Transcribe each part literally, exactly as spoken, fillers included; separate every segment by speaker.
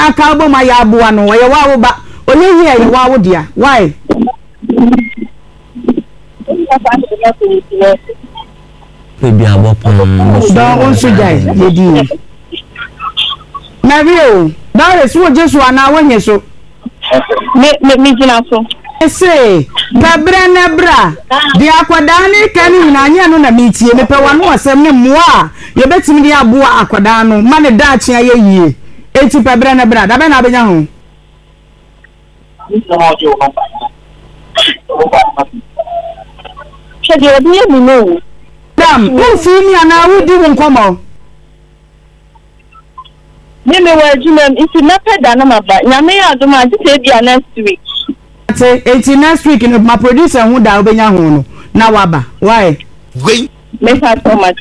Speaker 1: aka bo ma ya aboa no ye wa wo ba oye ye ye wa wo dia why
Speaker 2: baby abopon
Speaker 1: don on so jai ye di Mario da so Jesu ana wonye so
Speaker 3: me me me jina so
Speaker 1: ese babra na bra di akwada ni kanu na anya no na metie me pe wano asem ne moa ye betimi di aboa akwada no ma ne da achia ye yie enti babra na bra da be na benya ho
Speaker 3: Chege odi e no
Speaker 1: dam o fi mi ana wudi won komo
Speaker 3: me me wa jina isi na peda na maba nyame ya adoma ji te bia next week
Speaker 1: say eighty next week no my producer hu da obenya ho no na waba why
Speaker 4: we
Speaker 3: me fa so much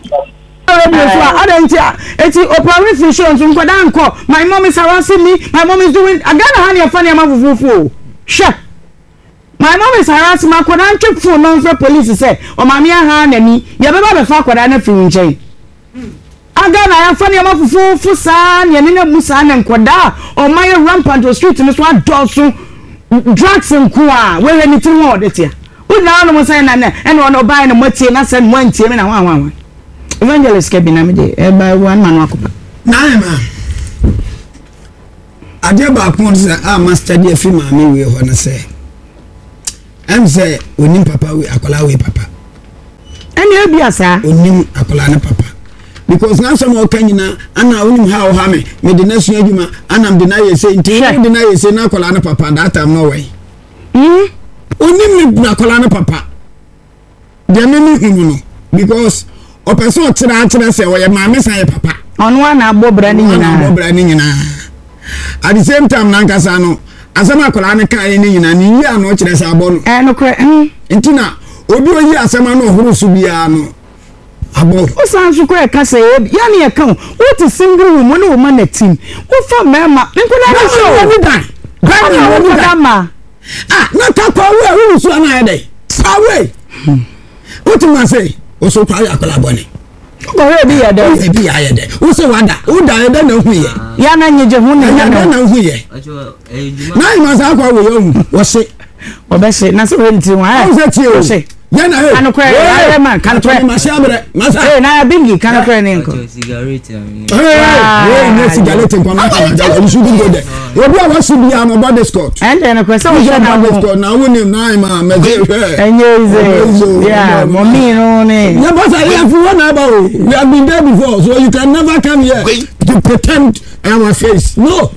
Speaker 1: I don't eti opera fish on so nkoda nko my mom is harassing me my mom is doing again honey funny am fufufu sure my mom is harassing me akoda ntwe phone no for police say o mama ya ha na ni ye beba be fa akoda na fi nchen aga na ya funny am fufufu sa ne ne musa na nkoda o my rampant on street no so adoso drugs nkoa we we ni tin wo de tia we na no mo say na na e no no buy no matie na say mo antie me na wan wan Evangelist Kebina me de e ba one man wakopa
Speaker 5: na ma ade ba kon se a master de fi ma me we ho na se em se onim papa we akola we papa
Speaker 1: ani obi asa
Speaker 5: onim akola na papa because na some o kanyina ana onim ha o ha me me de na sua adwuma ana me de na ye se nti de na ye se na akola na papa that time no way
Speaker 1: hmm
Speaker 5: onim ni akola na papa de me ni hunu no because o person tira tira se wo ye maame san ye papa
Speaker 1: onu ana abobra ni nyina
Speaker 5: abobra ni nyina at the same time na nkasa no asema akola ne kan ni nyina ni yi ano kire se abo no
Speaker 1: eh no kre hmm
Speaker 5: ntina obi oyi asema no huru su bia no abo
Speaker 1: o san su kre ka se ya ne ye kan what is single woman no woman na team wo fa mema nkola na so
Speaker 5: ni dan
Speaker 1: ba ni da ma
Speaker 5: ah na ta ko we huru su ana ye dai sawe what you say o so kwa akola boni
Speaker 1: ko we bi ya da
Speaker 5: e bi ya ya da o so wada o da ya da na hu ye
Speaker 1: ya na nyeje hu na
Speaker 5: ya na hu ye na i ma sa kwa we yo wo se
Speaker 1: o be se na se we nti wa
Speaker 5: o se ti o
Speaker 1: se
Speaker 5: ya na he
Speaker 1: kan ko ya man kan ko
Speaker 5: ma sha bre ma sa
Speaker 1: eh na bingi kan ko ne ko
Speaker 2: cigarette
Speaker 5: eh ne cigarette ko na ka ja o su go de o bi wa su bi am body scott
Speaker 1: and then ko se o
Speaker 5: sha na body scott na woni na ma me de
Speaker 1: enye ize yeah mommy no ne
Speaker 5: ya ba sa ya fu na ba o we have been there before so you can never come here to pretend our face no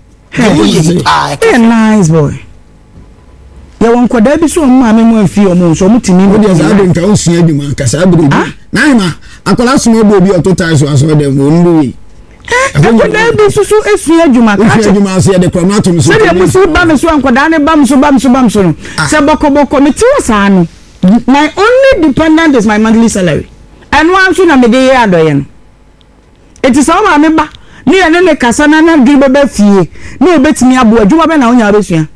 Speaker 1: hey nice boy ya won ko da bi so ma me mo afi o mo so mo timi
Speaker 5: wo de za de nka o sua adwuma ka sa bi na ma akola so mo bi o to tai so aso de mo ndu wi
Speaker 1: eh ko da bi so so esua adwuma ka
Speaker 5: sua adwuma so de promato so
Speaker 1: se de mo si ba me so anko da ne ba me so ba me so ba me so se boko boko me ti wasa no my only dependent is my monthly salary and one so na me de ya do yen it is all ma me ba ni ene ne kasa na na gi bebe fie ni obetimi abo adwuma be na onya besua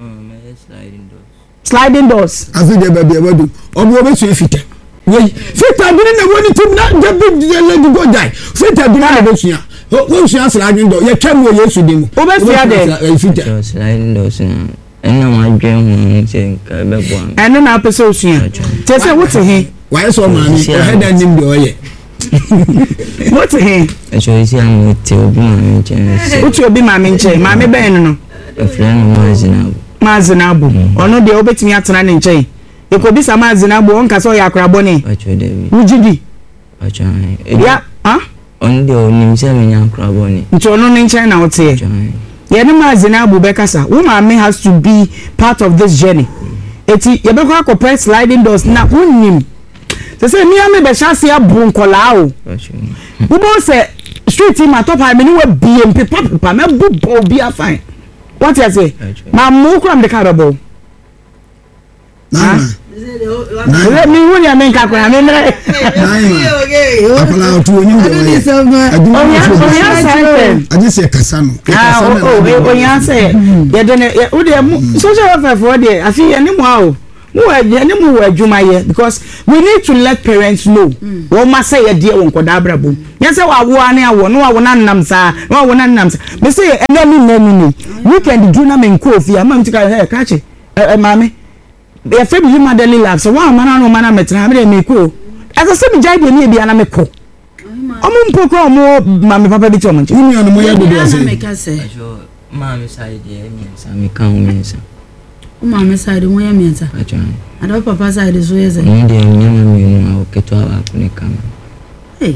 Speaker 1: sliding doors
Speaker 5: afi de ba bia wadu obo be su fita we fita bi na woni tim na de bi de le go die fita bi na be su wo su sliding door ye twam wo yesu dem
Speaker 1: o be fia de
Speaker 5: fita
Speaker 2: sliding doors ena ma dwen hu se ka be bo am
Speaker 1: eno na pese osua te se wote he
Speaker 5: wa so ma mi o head nim de oye
Speaker 1: wote he
Speaker 2: e so isi am te obi ma mi chen
Speaker 1: wote obi ma mi nche ma me ben no
Speaker 2: e friend mo azina
Speaker 1: mazina bu ono de obetimi atena ne nche ekobi sa mazina bu onka so ya akrabo ne
Speaker 2: acho debi
Speaker 1: ujidi
Speaker 2: acho
Speaker 1: ya ah
Speaker 2: on de onim se me nya akrabo ne
Speaker 1: ncho no ne nche na wote ye ne mazina bu bekasa woman has to be part of this journey eti ye be kwa ko sliding doors na unim se se mi ame be chance abu nkola o wo bo se street ma top ha me ni we bie mpepa pepa me bu bo bia fine. What you say? Ma mo kram de carabo.
Speaker 5: Na.
Speaker 1: Let me won ya men ka kwa me mre.
Speaker 5: Akola otu onim de we.
Speaker 1: Onya onya say.
Speaker 5: Aje se kasa no.
Speaker 1: Ah oh oh onya say. Ye de ne wo de social welfare for de afi ye ni mo a o. Mo e ne mo adwuma ye because we need to let parents know. Wo ma say ye de won koda abrabom. Yen say wa wo ane awo no wa wo nanam sa. Wa wo nanam sa. Me say ene mi nanu ni. Weekend do na me nko ofia. Ma mtika he ka che. E mame. E fe bi ma daily life. So wa ma na no ma na metra me me ko. Asa se mi jai de ni e bia na me ko. Omo mpoko omo mame papa bi ti omo nche.
Speaker 5: Ni anu mo ya do do
Speaker 2: say. Mama side ye me sa me kan me sa.
Speaker 4: Mama side mo ya me sa. Ada papa side so ye say.
Speaker 2: Ndi nyama me no aketo aba kune kan.
Speaker 4: Hey.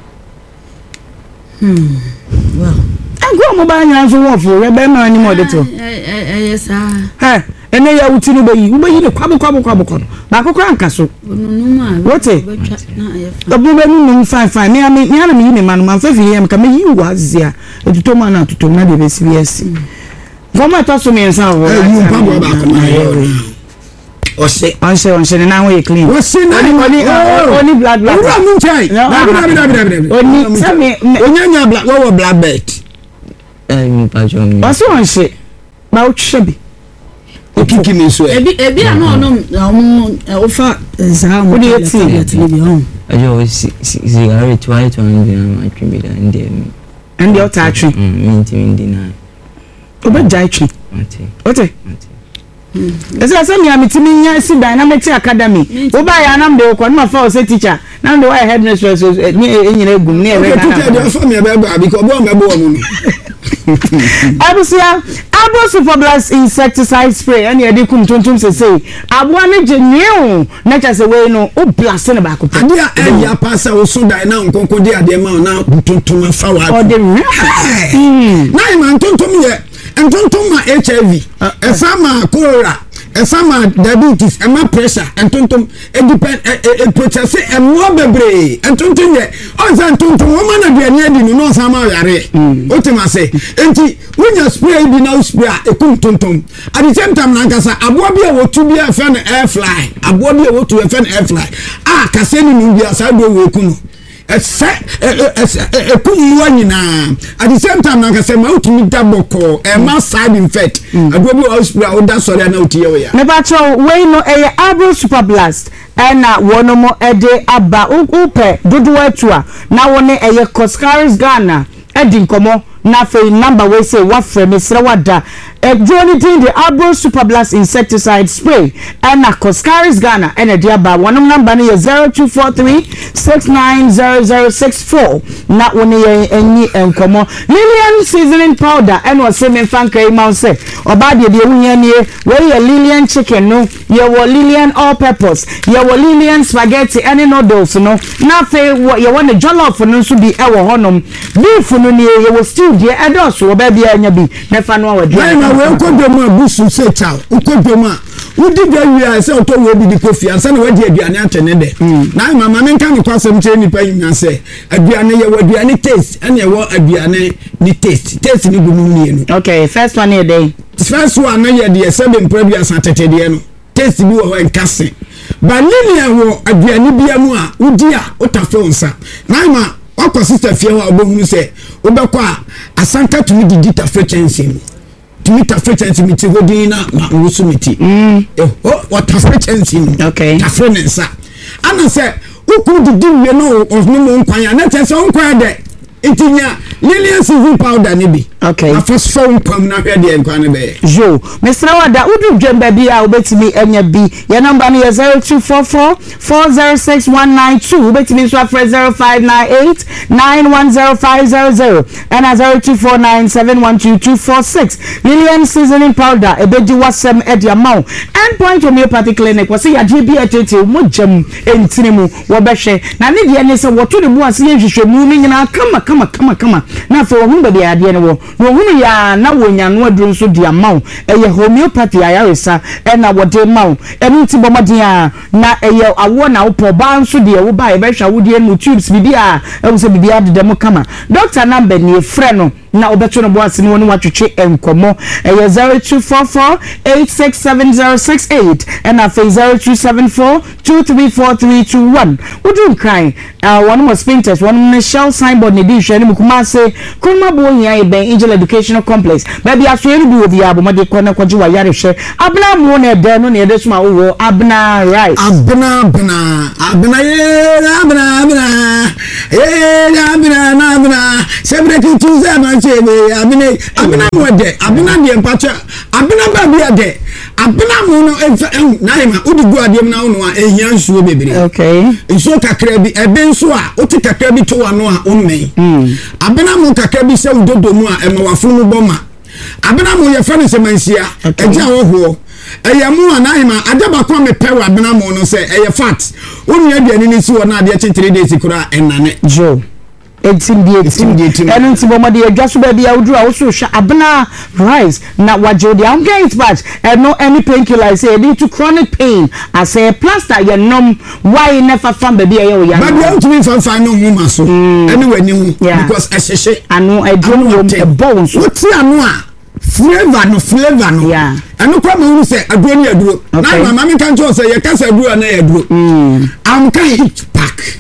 Speaker 4: Hmm. Well.
Speaker 1: Agwo mo ba nya so wo fo re be ma ni mo de to.
Speaker 4: Eh eh yes ah.
Speaker 1: Ha, ene ya wuti no bayi. Wo bayi de kwabo kwabo kwabo kwabo. Ba kokora anka so.
Speaker 4: No no ma.
Speaker 1: Wote?
Speaker 4: Na ya.
Speaker 1: Obu be nu nu fine fine. Me me me na me yi me man man fa fi yem ka me yi wa zia. Etuto ma na tuto na de be si yes. Goma to so me nsa wo.
Speaker 5: Eh you kwabo ba ko na yo. Ose
Speaker 1: onse onse na ho ye clean.
Speaker 5: Ose na
Speaker 1: oni oni blood blood.
Speaker 5: Ura mu chai. Dabi dabi dabi dabi.
Speaker 1: Oni se me
Speaker 5: onyanya black wo black belt.
Speaker 2: Eh mi pa jo mi.
Speaker 1: Wase onse. Ba o hwebe.
Speaker 5: Okiki me so.
Speaker 4: Ebi ebi ano no omo ofa za mo tablet ni bi on.
Speaker 2: Ajo si si gari twai twai ndi na atwi da ndi mi.
Speaker 1: Ndi o ta atwi.
Speaker 2: Mm mi ti ndi na.
Speaker 1: Oba jai atwi.
Speaker 2: Ati.
Speaker 1: Ote. Ese se mi amitimi nya si dynamic academy. Wo ba ya nam de ko na fa o se teacher. Nam de wa headmistress ni enyina egum ni e be na.
Speaker 5: Teacher de fa mi be ba because bo me bo mo no.
Speaker 1: Abusia Abo Super Blast insecticide spray and yedi kum tontom se say aboa ne genyew na cha se we no o blast ne ba ko pe
Speaker 5: ade a e ya pasa wo so dai na nkonko de ade ma na tontom afa wa
Speaker 1: o de
Speaker 5: na ma tontom ye tontom ma H I V esa ma cholera esa ma diabetes ema pressure tontom e depend e process e mo bebre tontom ye o san tontom wo ma na duane adi no no san ma yare o ti ma se enti wonya spray bi na spray e kum tontom at the same time na nkasa abo bi e wotu bi e fa na air fly abo bi e wotu e fa na air fly ah kase ni nu bi asa do we ku no ese e kum wanyina at the same time na nkasa ma utumi daboko e ma side effect abo bi o spray o da sori na otiye we ya
Speaker 1: me ba cho we no e Abo Super Blast ena wono mo e de aba upe dodo atua na woni e ye Coscaris Ghana edi nkomo na fe number we say wa frame sra wada e journey tin the Abo Super Blast insecticide spray and na Coscaris Ghana and the aba one number is zero two four three six nine zero zero six four na woni ye enyi enkomo Lilian seasoning powder and was semen fan kai mount say oba de de wunya nie we ye Lilian chicken no ye wo Lilian all purpose ye wo Lilian spaghetti and noodles no na fe ye wo ne jollof no so bi e wo honom beef no nie ye wo stew de edos wo ba bia nya bi na fa no wa
Speaker 5: de we nkodwom abusu se cha nkodwom a wudi da wi se oto we bi di kofi ansa na wadi aduane atene de na mama me nka me kwasem che nipa nya se aduane ye waduane taste ene ye wo aduane ni taste taste ni gunu ni no
Speaker 1: okay first one here day
Speaker 5: first one na ye de sebe mpra asa tete de no taste bi wo ho enkase ba lilia wo aduane bia mu a wudi a otafo nsa na ma wakọ sister fie ho obohunu se obekọ a asanka tumi di dita frequency mu tumi ta frequency mi ti godin na ma rusumiti mm eh oh what frequency no
Speaker 1: okay
Speaker 5: ta frequency ana se uku di di we no of no mo nkwan ya na te se nkwan de itinya Lilian seasoning powder ni bi
Speaker 1: okay
Speaker 5: afos phone pam na hwe de nkwan be
Speaker 1: jo Mister Wada udu dwemba bi a obetimi enya bi ya number no zero two four four four zero six one nine two obetimi so afre zero five nine eight nine one zero five zero zero and zero two four nine seven one two two four six Lilian seasoning powder ebedi wasem edi amount end point homeopathic clinic wasi ya G B atete mo jam entinimu wo behwe na ne de ne se woto de bu ase yehwehwemu ni nyina kama kama kama kama na fe wo hu be ade ne wo no hu ya na wonya no aduru nso di amount eye homeopathy ayaresa e na wo de mawo enu ti bomodin a na eye awo na wo po ba nso de wo ba e behwa wo de no tubes bibi a e wo se bibi ade dem kama doctor number ni e frɛ no na obeto no boase no woni watwetwe enkomo eh zero two four four eight six seven zero six eight and afa zero two seven four two three four three two one udun kan uh, one more painters one me shell signboard ne di hwe ne mukuma se kuma bo hia e ben Angel Educational Complex baby aso enu bi obi abomade ko na kwaji wa yare hwe abna mo na ede no ne ede suma wo abna right
Speaker 5: abna abna abna ye abna abna ye abna na abna sebre ki tuze ma chebe abna abna mo de abna de empacha abna ba bi ade abna mo no na hima udi gu ade na no a ehia nsuo bebre
Speaker 1: okay
Speaker 5: nsuo kakra bi ebe nso a oti kakra bi to wa no a onmen abna mo kakra bi se udodo mu a ema wafunu boma abna mo ye fa ne semansia eja wo ho eye mu anahima adaba kwa me pewa abna mo no se eye fat onua aduane ni si wo na ade three days kura enane
Speaker 1: jo eighteen di eighteen enu nti bomade adwaso ba bia uduru a wo so hwa abna rice na wajo de am get patch eno any painkiller say lead to chronic pain as a plaster ye nom why never fam ba bia ye wo ya
Speaker 5: ba bia ntumi fan fan no mu maso anyway ni hu because ehhehye
Speaker 1: anu edrum wo e bones
Speaker 5: woti anu a flavor no flavor no
Speaker 1: yeah
Speaker 5: anu kwa mu say aduro ni aduro na mama mi kan cho say ye kasa aduro na aduro mm am kan hit pack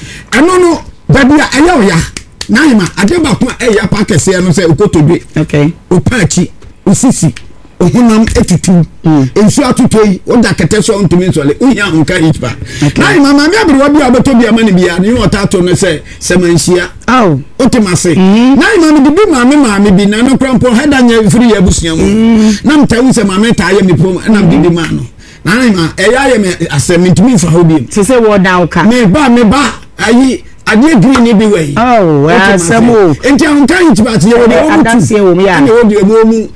Speaker 5: anu no babia eya oya na hima adeba ko eya pack se no say okotodwe
Speaker 1: okay
Speaker 5: opachi osisi ohunam etutu ensu atutoi oda kete so ntumi nsole ohia onka hit pack na hima mama mi abiri obi abeto bia mani bia ni otato no say semanhia
Speaker 1: oh
Speaker 5: otimase na hima mi bibi mama mama bi na no krampo heda nya free ya busia mu na mtawu se mama ta ya mi pom na bibi ma no na hima eya ya me asem ntumi fa hobi
Speaker 1: se se wo down ka
Speaker 5: me ba me ba ayi ade green ni bi we
Speaker 1: oh well samo
Speaker 5: enti an kan tiba ti ye wo
Speaker 1: adanse wo mi ya
Speaker 5: ni wo di emu mu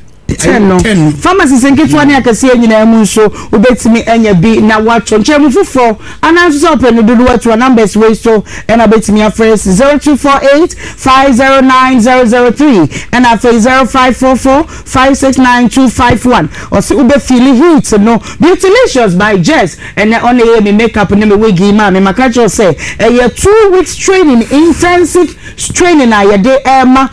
Speaker 1: ten pharmacy senketwa ne akase nyina mu nso obetimi enya bi na wacho nchemu fufo ananso so open no do what numbers we so and obetimi afres zero two four eight five zero nine zero zero three and afres zero five four four five six nine two five one or see ube feel heat no Beautylicious by Jess and on the me makeup and me wigi ma me makacho say a two weeks training intensive training na ye de ema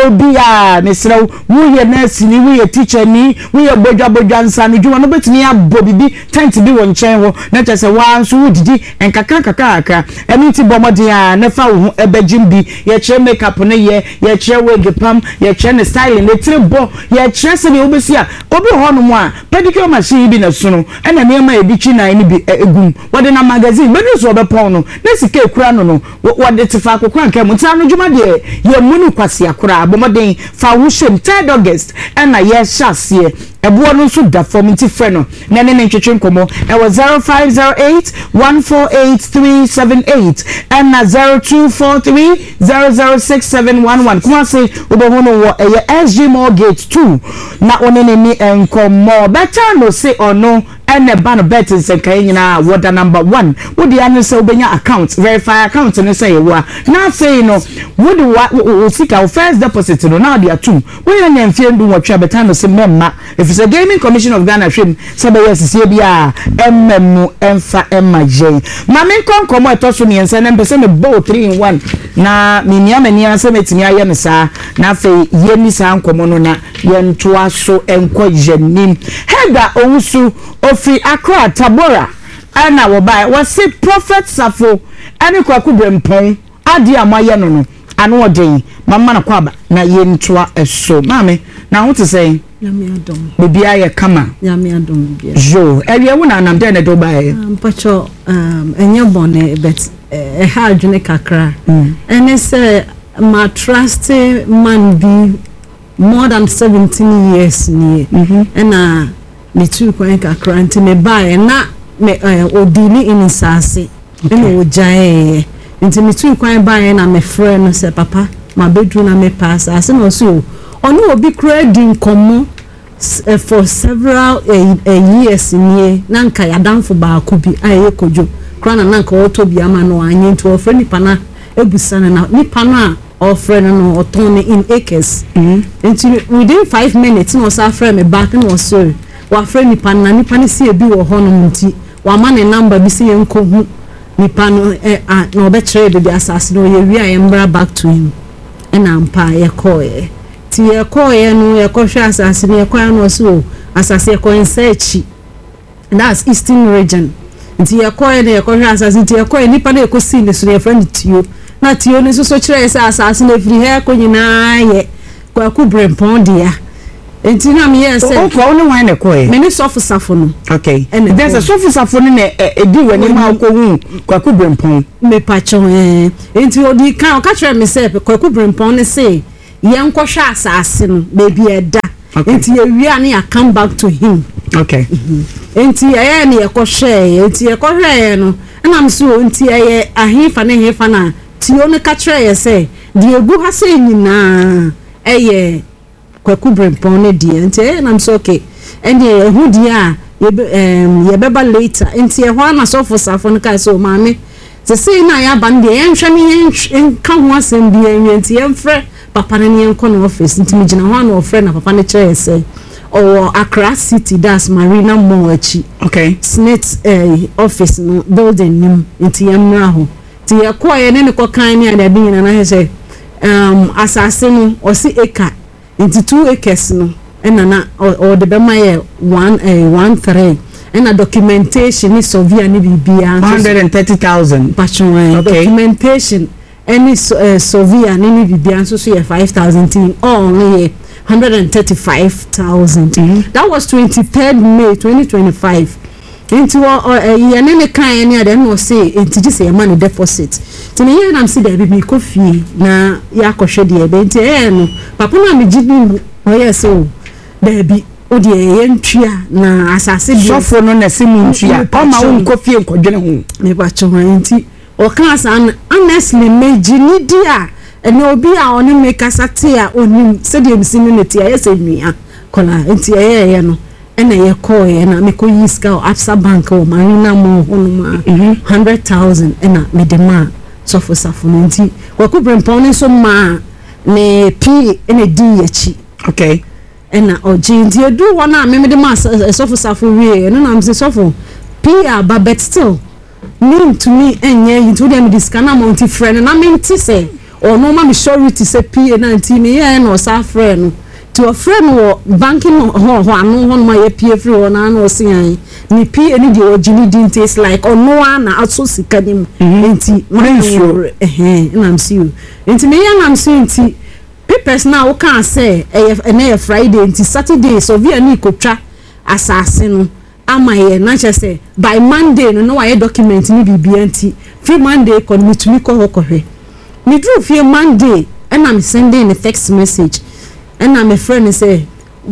Speaker 1: obia mesra wo ye nurse ni wo ye teacher ni wo ye bodwa bodwa nsa no dwuma no betini abo bibi tent bi won chen ho na chese wa nso wo didi enkaka kaka aka emi ti bomodi a na fa wo ebegim bi ye chere makeup ne ye ye chere wig pam ye chere ne styling ne tribo ye chere se ne obesi a obi ho no mo a pedicure machine bi na so no na ne ma ebi chi na ni bi egum wode na magazine be so obepon no na sika ekura no no wode tifa akokora nka mu tira no dwuma de ye munu kwase akora abomoden fa wo shem third August na ye shasie ebo no so da form nti frɛ no na ne ne twetwe nkomo e was zero five zero eight one four eight three seven eight and na zero two four three zero zero six seven one one kuma say obo no wo e S G Mortgage two na one ne ni nkomo better no say or no and the ban bet is a kayina water number one would the answer so benya account verify account and say wa now say no would what seek our first deposit no now they are two we are name fear do what you better no say memma if it's a gaming commission of Ghana shim sabe yes see bia emmemu emfa emma j mame kon komo etoso ni ense na mpese me bow three in one na minia mania se metimi aye me sa na fe ye ni sa nkomo no na ye ntoa so enko jenim heda owusu ofi Accra Tabora ana wo bai wo se prophet Safo ani kwaku brempon ade amaye no no anu oden mama na kwaba na ye ntoa eso mame na ho te say
Speaker 4: nyame adom
Speaker 1: bibia ye kama
Speaker 4: nyame adom bibia
Speaker 1: jo ewie wo na anam de na do bai
Speaker 4: mpacho um enye bone bet e ha adwene kakra ene se ma trust man be more than seventeen years ni ena me tu kwan kakra nti me bae na me odili inisase ene ojae nti me tu kwan bae na me frɛ no se papa ma bedru na me pass ase no so ono obi credit komo for several uh, years nie na nka yadamfo ba ko bi aye kojo kra na nka oto bi ama no anye nti ofre nipa na ebusana na nipa no a ofre no oton in acres nti within five minutes no sa frɛ me back no so wa frɛ nipa na nipa ne sie bi wo ho no nti wa ma ne number bi se yenko hu nipa no eh na obekere be bi asase no ye wi a yembra back to him na ampa ye call ye ti ye ko ye no ye ko hwe asase ne ye ko no so asase ye ko nsechi that's eastern region ti ye ko ye ne ye ko hwe asase ti ye ko nipa na ye ko si ne so ye friend tio na tio ne so so kire se asase na free he ko nyina ye kwa ku brempon dia enti na me ye say
Speaker 1: o ko no wan ne ko e
Speaker 4: me ni sofu safo no
Speaker 1: okay and there's a sofu safo no ne edi wani ma ko hu kwa ku brempon
Speaker 4: me pacho eh enti odi kan o ka kire me say kwa ku brempon ne say yen ko hwa asase no baby eda enti ye wi na ya come back to him
Speaker 1: okay
Speaker 4: enti ye na ye ko hwe enti ye ko hwe no na am so enti ye ahefa na hefa na ti o ne ka kire ye say di egu ha say nyina eye kwaku brempon ne di enti na am so okay enti ye hu di a ye em ye beba later enti ye ho na so for safo no ka so maame se say na ya ban de ye nhwe ne ye ka ho asem bi enti ye mfre papa ne ye nko no office enti mi gina ho na ofre na papa ne kire say or Accra City that's Marina Mall achi
Speaker 1: okay
Speaker 4: Snit eh office no building nim enti ye mra ho ti ye ko ye ne ne ko kan ne ada bi na na say um asase no o si acre enti two acres no ena na o de be ma ye one eh one three ena documentation ni survey ni bibia
Speaker 1: one hundred thirty thousand
Speaker 4: patron
Speaker 1: okay.
Speaker 4: Documentation any uh, survey ni bibia so so ye five thousand tin all ye one hundred thirty-five thousand mm-hmm. That was twenty-third May twenty twenty-five into uh ye ne ne kan ne ade no say enti ji say money deposit tini ye na am see there be coffee na ya kohwe de be enti eh no papa na me gibi o yes o there be o de ye ntwia na asase bi
Speaker 1: sofo no na simu ntwia o ma won coffee nkodwene ho
Speaker 4: me ba cho enti o kan san honestly me gini dia ene obi a oni make asate a oni se de msini neti a yese nua kola enti eh eh no ene ye call ye na me ko yiska o Absa Bank o Marina Mall honuma one hundred thousand ena me de ma so for safunti kwaku brempon so ma ne p ene di yachi
Speaker 1: okay
Speaker 4: ena ojindi edu wona me me de ma so for safu we no na me so for p aba but still mean to me enye into dem discount amount friend na me nti say or no ma me surety say p na nti me ye na o sa friend to a friend wo banking ho ho anu ho ma ye pie free wo na no sian ni pie ni di ogini din taste like ono na aso sika nim enti
Speaker 1: mensure
Speaker 4: eh na am see you enti me ya na am see enti papers na wo kan say eh na Friday enti Saturday so via ni kotwa asase no ama ye na che say by Monday no no wa document ni bibia enti free Monday kon mitumi ko ho kohwe me drew free Monday and I'm sending a text message and my friend say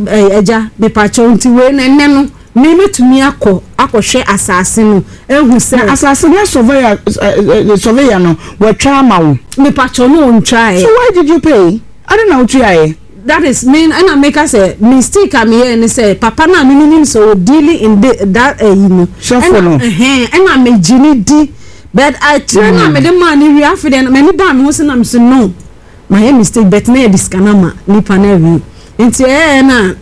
Speaker 4: eja me pacho nti we na ne no me metumi akọ akọhwe asase no ehu say
Speaker 1: asase na surveyor surveyor no we try ma wo
Speaker 4: me pacho no ntry
Speaker 1: so why did you pay I don't know try
Speaker 4: that is mean and I make us say mistake am here and say papa na me nim so dealing in the, that eh you know
Speaker 1: so for no
Speaker 4: eh and I me jini di but I try na me the man we afiden me ni ba me ho se na me so no my mistake but na this kanama nipa na wi nti eh na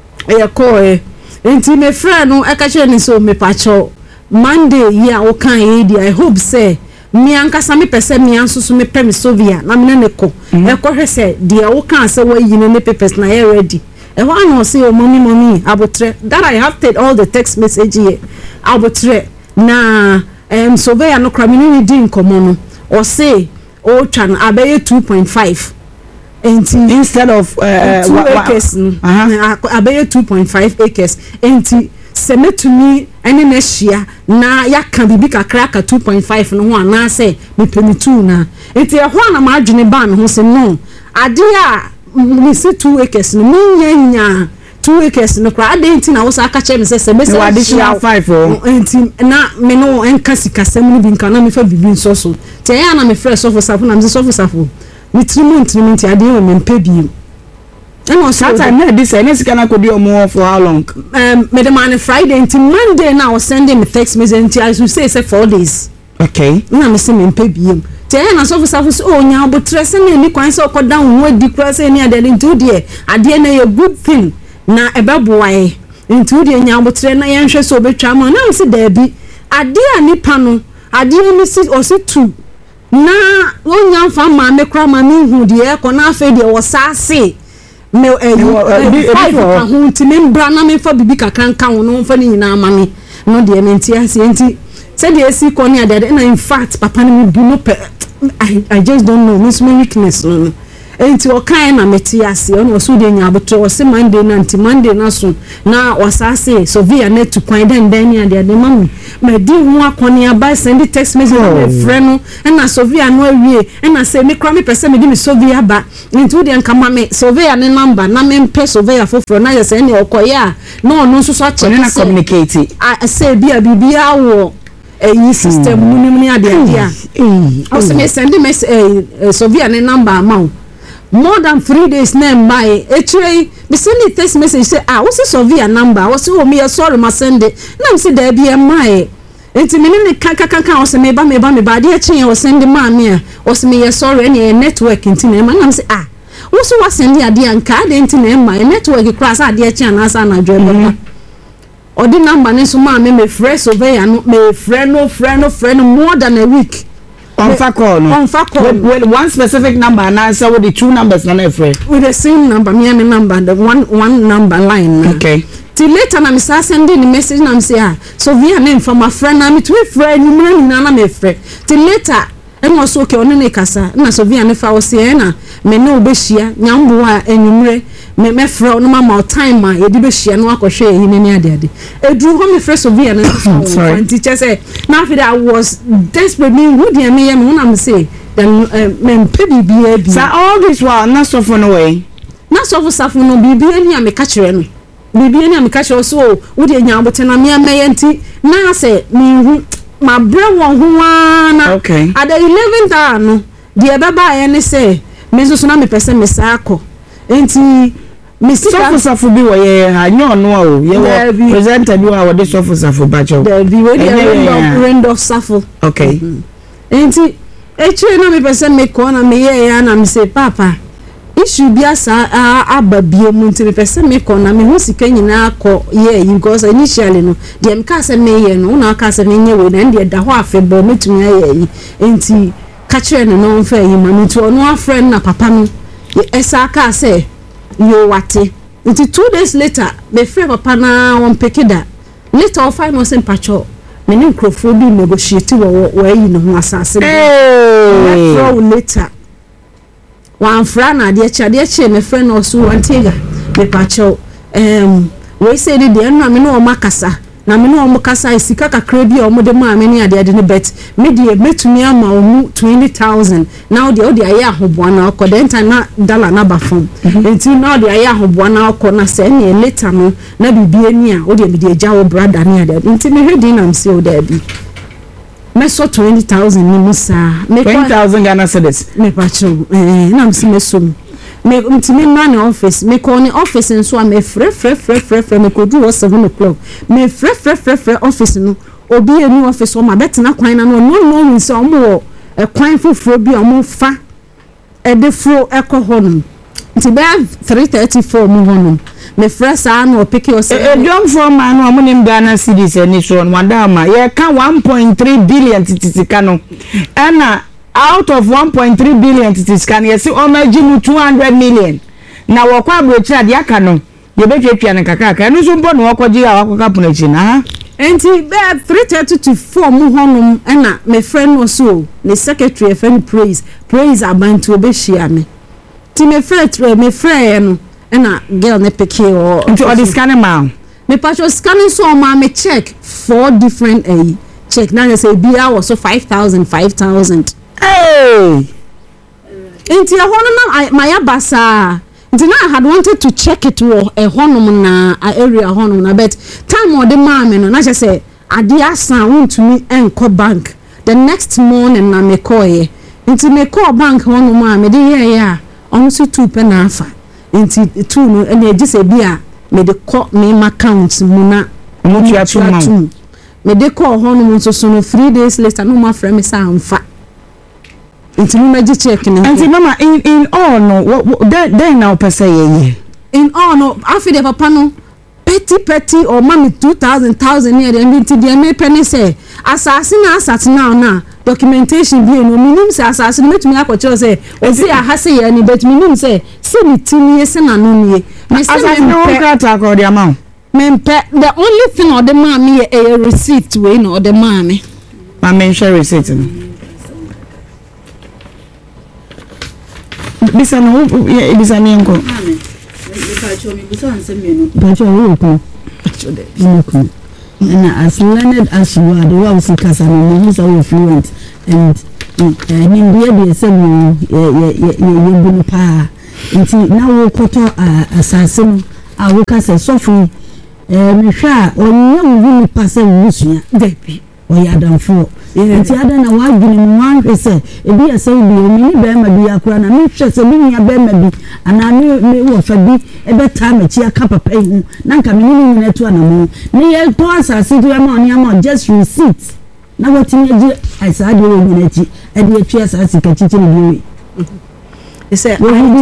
Speaker 4: e ko eh nti me friend no e ka che ni so me pacho Monday ya o kan e di I hope say me ankasa me pese me ansusu me pe me sovia na me ne ko e ko hwe say dia o kan say wa yi ne papers na ye ready e ho an o say o mommy mommy abotre that I have take all the text message here abotre na em surveyor no kra me ni di nkomo no o say o twan abaye two point five enti
Speaker 1: instead of uh,
Speaker 4: two acres uh-huh. abaye two point five acres enti semetumi ene na hia na yaka bibi kakra ka two point five no ho ana say me pemi two na enti e ho na ma adwene ba me ho se no ade a me se two acres no me nya two acres no kra ade enti na wo sa aka che me se se me se
Speaker 1: additional five oh
Speaker 4: enti na me no enka sikasem no bi nka na me fa bibi nso so te ya na me fresh of safo na me so of safo me trimu trimu enti ade o me mpebiem and on Saturday
Speaker 1: na this any sika could do more for how long
Speaker 4: um me the man Friday until Monday now sending me text message I should say say four days
Speaker 1: okay
Speaker 4: na me say me mpebiem te na so for safo oh nya abotre se na ni kwan se okoda ho adi kra se ni ade into there ade na a good thing na ebeboae into there nya abotre na ye nhwe so obetwa ma na me say da bi ade a nipa no ade ni si o se two na onya fa ma me kra ma me hu de e ko na afa de wo sase me eh five ka ho nti me mbra na me fa bibi kakra nka ho no fa ni nyina ama me no de me nti ase nti said the esi ko ni ade na in fact papa ni me bu no I, I just don't know miss me weakness no no enti o kan na meti ase ono so de nya aboto o se Monday na nti Monday na so na wasase so via net to kwan den den ya de mami me di hu akoni aba send text message na friend no na so via no awie na say me kra me pese me di me so via ba nti wo de nka mame so via ne number na me mpe so via foforo na ya say ne okoya na ono so so a check
Speaker 1: na communicate
Speaker 4: I say bia bibia wo eyi system munim ni ade ade a o se me send message so via ne number amount more than three days na my actually me send the text message say ah what's so via number what's oh me sorry ma send it na me say there be my enti me ni kan kan kan o se me ba me ba me ba de echen o send ma me a o se me sorry any network enti na ma na me say ah what's what send the ade anka de enti na my network cross ade echen na sa na dwe ba o di number ni so ma me me fresh over ya no me friend no friend no friend more than a week
Speaker 1: on fa call no
Speaker 4: on fa call
Speaker 1: with, with one specific number and answer with the two numbers na na friend
Speaker 4: with the same number me and number the one one number line
Speaker 1: okay
Speaker 4: till later na me sa send the message na me say ah so via name from my friend na me to friend you me na na me friend till later and also okay on ne kasa na so via ne fa o say na me no be hia nyambo a enyumre me me frɛ no mama time ma ye di be hia no akɔhwɛ eyi ne ne ade ade edru ho me frɛ so via ne so teacher say na after I was desperate me who dey me me na me say then me mpe bibia bi
Speaker 1: sa all this while na so for no way
Speaker 4: na so for safo no bibia ni a me ka kyerɛ no bibia ni a me ka kyerɛ so wo dey nya abote na me ameye nti na say me hu ma bra won ho ana
Speaker 1: okay
Speaker 4: at the eleventh hour no dey beba ye ne say me so so na me pese me sa akɔ enti me
Speaker 1: sika safo bi wo ye ha nyo no o ye wo presenter bi wo de safo safo ba cho
Speaker 4: there be we dey rend of safo
Speaker 1: okay
Speaker 4: enti echi na me pese me ko na me ye ya na me say papa issue bi asa ababie mu nti me pese me ko na me hu sika nyina akɔ ye because initially no dey me ka say me ye no na ka say me nye we na dey da ho afebo metumi aye yi enti ka kire no no mfa yi ma no to no afrɛ na papa no esa ka say yo wate nti two days later me frɛ papa na won pekida later o find no say pacho me ni nkrofo bi negotiate wo wo yi no ho asase eh frɛ later wan fra na de cha de che me frɛ no so wantega me pacho em we say de de no me no makasa na me no makasa isika kakra bi o mo de ma me ni ade ade ne bet me de metumi ama o twenty thousand now de o de aye ahoboa na okọ de ntan na dollar na ba fom enti now de aye ahoboa na okọ na se ne later no na bibie ni a o de me de agya wo brother ni ade enti me hwedi na me se o da bi me so twenty thousand ni musa
Speaker 1: me twenty thousand Ghana cedis
Speaker 4: me pacho eh na me se me so me ntimi na na office me ko ni office nso a me fre fre fre fre fre me ko do seven o'clock me fre fre fre fre office no obi enu office o ma betina kwan na no no no nso o mo e kwan foforo bi o mo fa e de fro e ko hono nti be three thirty-four mo hono me fre sa na o pick o se
Speaker 1: e drum for man no mo nim Ghana cedis ani so no wanda ma ye ka one point three billion titisika no ena out of one point three billion titisika ye se o ma gimu two hundred million na wo kwa abrochira de aka no ye betwetwa ne kakaka enu so mbo no wokoji a wakoka punachi na
Speaker 4: enti be three thirty to four mu honum ena me friend no so ne secretary friend praise praise abantu obehia me ti me friend me friend no ena girl ne peke o
Speaker 1: nti o scan ma
Speaker 4: me patcho scanning so ma me check four different eh check na say bia was so five thousand five thousand
Speaker 1: hey
Speaker 4: enti a hono na my abasa nti na I had wanted to check it wo e honum na area honum na bet time o de ma me no na say ade asan wontumi enko bank the next morning na me call ye nti me call bank honum a me de ye ya onso two pe na afa nti two no e na say bia me de call me account mu na
Speaker 1: mo tua two
Speaker 4: me de call honum so so no three days later no ma frɛ me sa amfa nti me magi check na
Speaker 1: nti mama in in all no then then now per say ye
Speaker 4: in all no afi de papa no petty petty or mami two thousand thousand near the end to the me penny say assassin assassin now now documentation bi no minimum say assassin metumi akọche say o say ahase ya ni bet minimum say say ni tini say na no nie me say
Speaker 1: assassin no krata ko the amount
Speaker 4: me the only thing or the mami a receipt we no the mami
Speaker 1: ma me share receipt no bisa no bisa ni nko
Speaker 5: But you are as learned as you are, the world seekers and the so fluent and in India be a seven you been pa until now we cut assassin. I will cast a softly me sha or young really pass a wusia baby or ya done for. Nti ada na wa gini mu wan say e bi ase bi o mini be ma bi akura na me hwe se bi nya be ma bi ana me wo fa bi e be ta ma chi aka papa hu na nka me ni ni to na mu ni ye to asase do ma oni ama just receipt na what ni ji ai sa de wo ni chi e de twa asase ka chi chi ni bi e say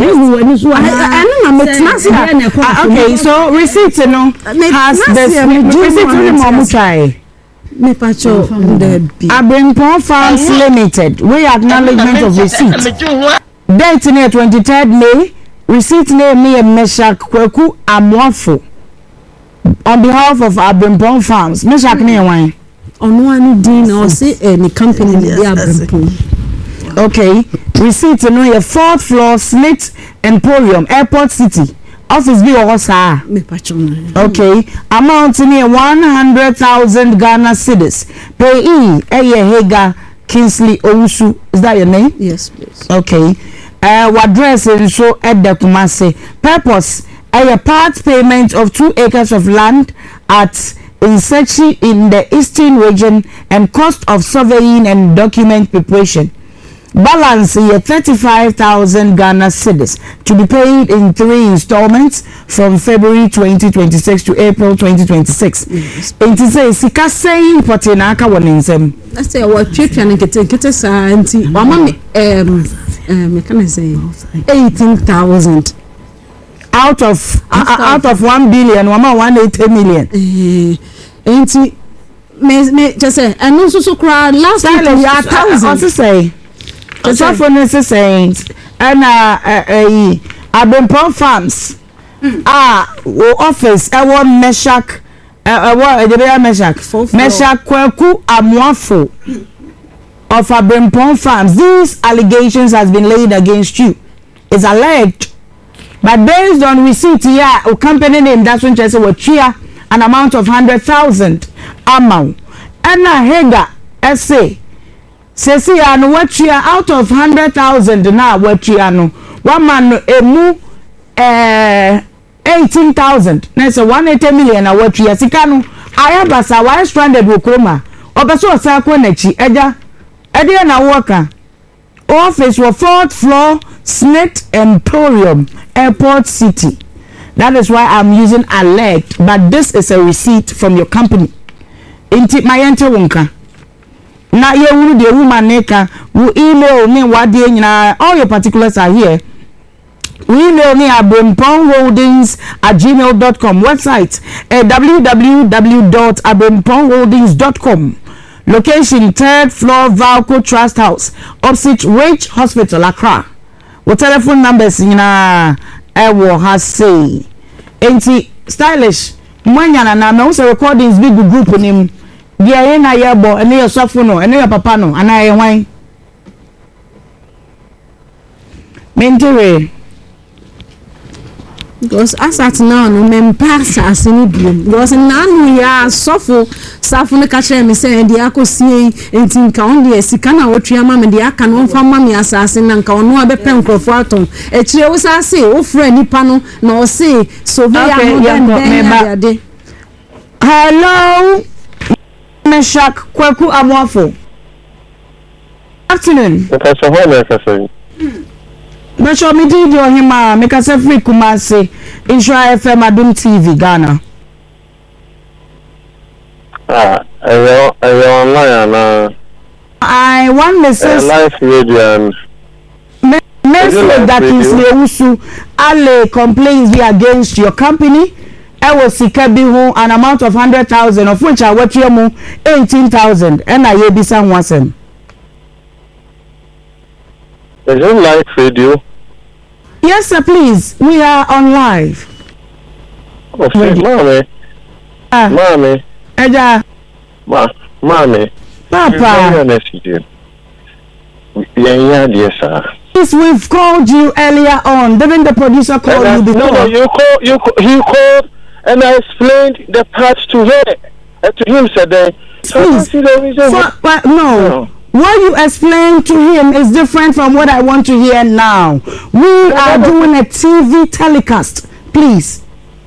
Speaker 1: okay so receipt no has this receipt ni mo mu try
Speaker 4: me pacho the
Speaker 1: Abrimpon Farms Limited we acknowledgement of receipt date near twenty-third May receipt name me Meshak Kweku Amwafo on behalf of Abrimpon Farms Meshak ne wan
Speaker 4: on one din or say any company the Abrimpon
Speaker 1: okay receipt no your fourth floor Snit Emporium Airport City office be or sir
Speaker 4: me pacho
Speaker 1: okay amount near one hundred thousand Ghana cedis payee eye Hega Kingsley Owusu is that your name?
Speaker 4: Yes please.
Speaker 1: Okay uh what address is so at the Kumasi purpose a part payment of two acres of land at Insechi in the eastern region and cost of surveying and document preparation. Balance is thirty-five thousand Ghana cedis to be paid in three installments from February twenty twenty-six to April twenty twenty-six. It is a sika saying potinaka woninsem.
Speaker 4: I say what twetwa ne kete kete sa anti o ma me um um me can say eighteen thousand
Speaker 1: out of uh, out of one billion wama one eighty million.
Speaker 4: Eh anti me me just say anu so so kra last week ya thousand.
Speaker 1: What to say? The software is saying, and uh, uh, Abrimpon Farms, ah, office, I want Meshak, I want the Meshak, Meshak Kweku Amwafo of Abrimpon Farms. These allegations has been laid against you. It's alleged, but based on receipt here, a company name that's when Chelsea will cheer an amount of hundred thousand amount, and a Hega essay. Sesi anu wachia out of hundred thousand na wachia no one man emu eh eighteen thousand na so one eighty million na wachia sika no ayabasa why stranded wokroma obeso osako nachi eja ede na worker office for fourth floor Snit Emporium Airport City. That is why I'm using alert, but this is a receipt from your company. Inti mayente wonka na ye wuru de woman neka wo email me wade nyina all your particulars are here. We email me at abrimpon holdings at gmail dot com website at w w w dot abrimpon holdings dot com location third floor Valco Trust House opposite Rich Hospital Accra. What telephone numbers nyina e wo ha say enti stylish mwanya na na so recordings big group nim dia na yebo ene yo sofo no ene yo papa no ana ye hwan mentere
Speaker 4: because as at now no mem pass as ni biom because now no ya sofo safo ne ka kire me say dia akosie enti nka on dia sika na wotua ma me dia aka no mfa ma me asase na nka ono abepe nkrofo aton e kire wo sa se wo fra nipa no na o se so be ya no den de
Speaker 1: hello Meshak Kweku Amwafo. Afternoon.
Speaker 6: Because of what I say.
Speaker 1: But show me did your hima make us a free Kumasi Insura F M Adum T V Ghana.
Speaker 6: Ah, I I online na.
Speaker 1: I want message
Speaker 6: live radio and
Speaker 1: message that is Owusu alle complaints be against your company ewo sika bi ho an amount of one hundred thousand of which I watch you eighteen thousand and I ye bisa ho asem.
Speaker 6: Is it live radio?
Speaker 1: Yes, sir, please. We are on live.
Speaker 6: Okay, mommy.
Speaker 1: Ah,
Speaker 6: Mommy.
Speaker 1: Eja.
Speaker 6: Ma, mommy.
Speaker 1: Papa.
Speaker 6: Very honest with you. Yeah, yeah, dear sir.
Speaker 1: Yes, we've called you earlier on. Didn't the producer call
Speaker 6: I,
Speaker 1: you before?
Speaker 6: no, no, you called, you call, he called, and I explained the part to her, uh, to him, said that.
Speaker 1: Please. For, but no. no. What you explained to him is different from what I want to hear now. We no, are no, doing a T V telecast. Please.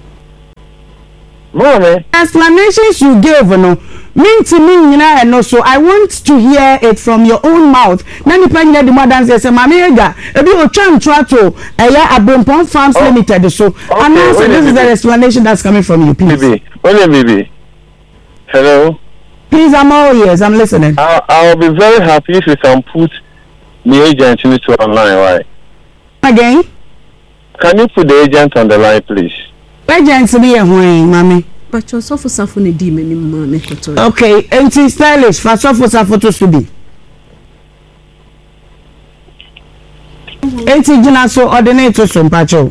Speaker 6: Mommy.
Speaker 1: Explanations you gave, no. Mean to me, you know, no. So I want to hear it from your own mouth. Nani panya the madam says, "Mami ega, ebi o chan trato, eya Abrimpong Farms oh. Limited." So, okay, and now so this is the explanation that's coming from you, please.
Speaker 6: Baby, only baby. Hello.
Speaker 1: Please, I'm all ears. I'm listening.
Speaker 6: I'll, I'll be very happy if you can put the agent into online, right?
Speaker 1: Again?
Speaker 6: Can you put the agent on the line, please?
Speaker 1: Agent be a way, mommy.
Speaker 4: But you're so for suffering a demon in mommy.
Speaker 1: Okay, empty stylish for so for photos to be. Eighty jina so ordinate to some pacho.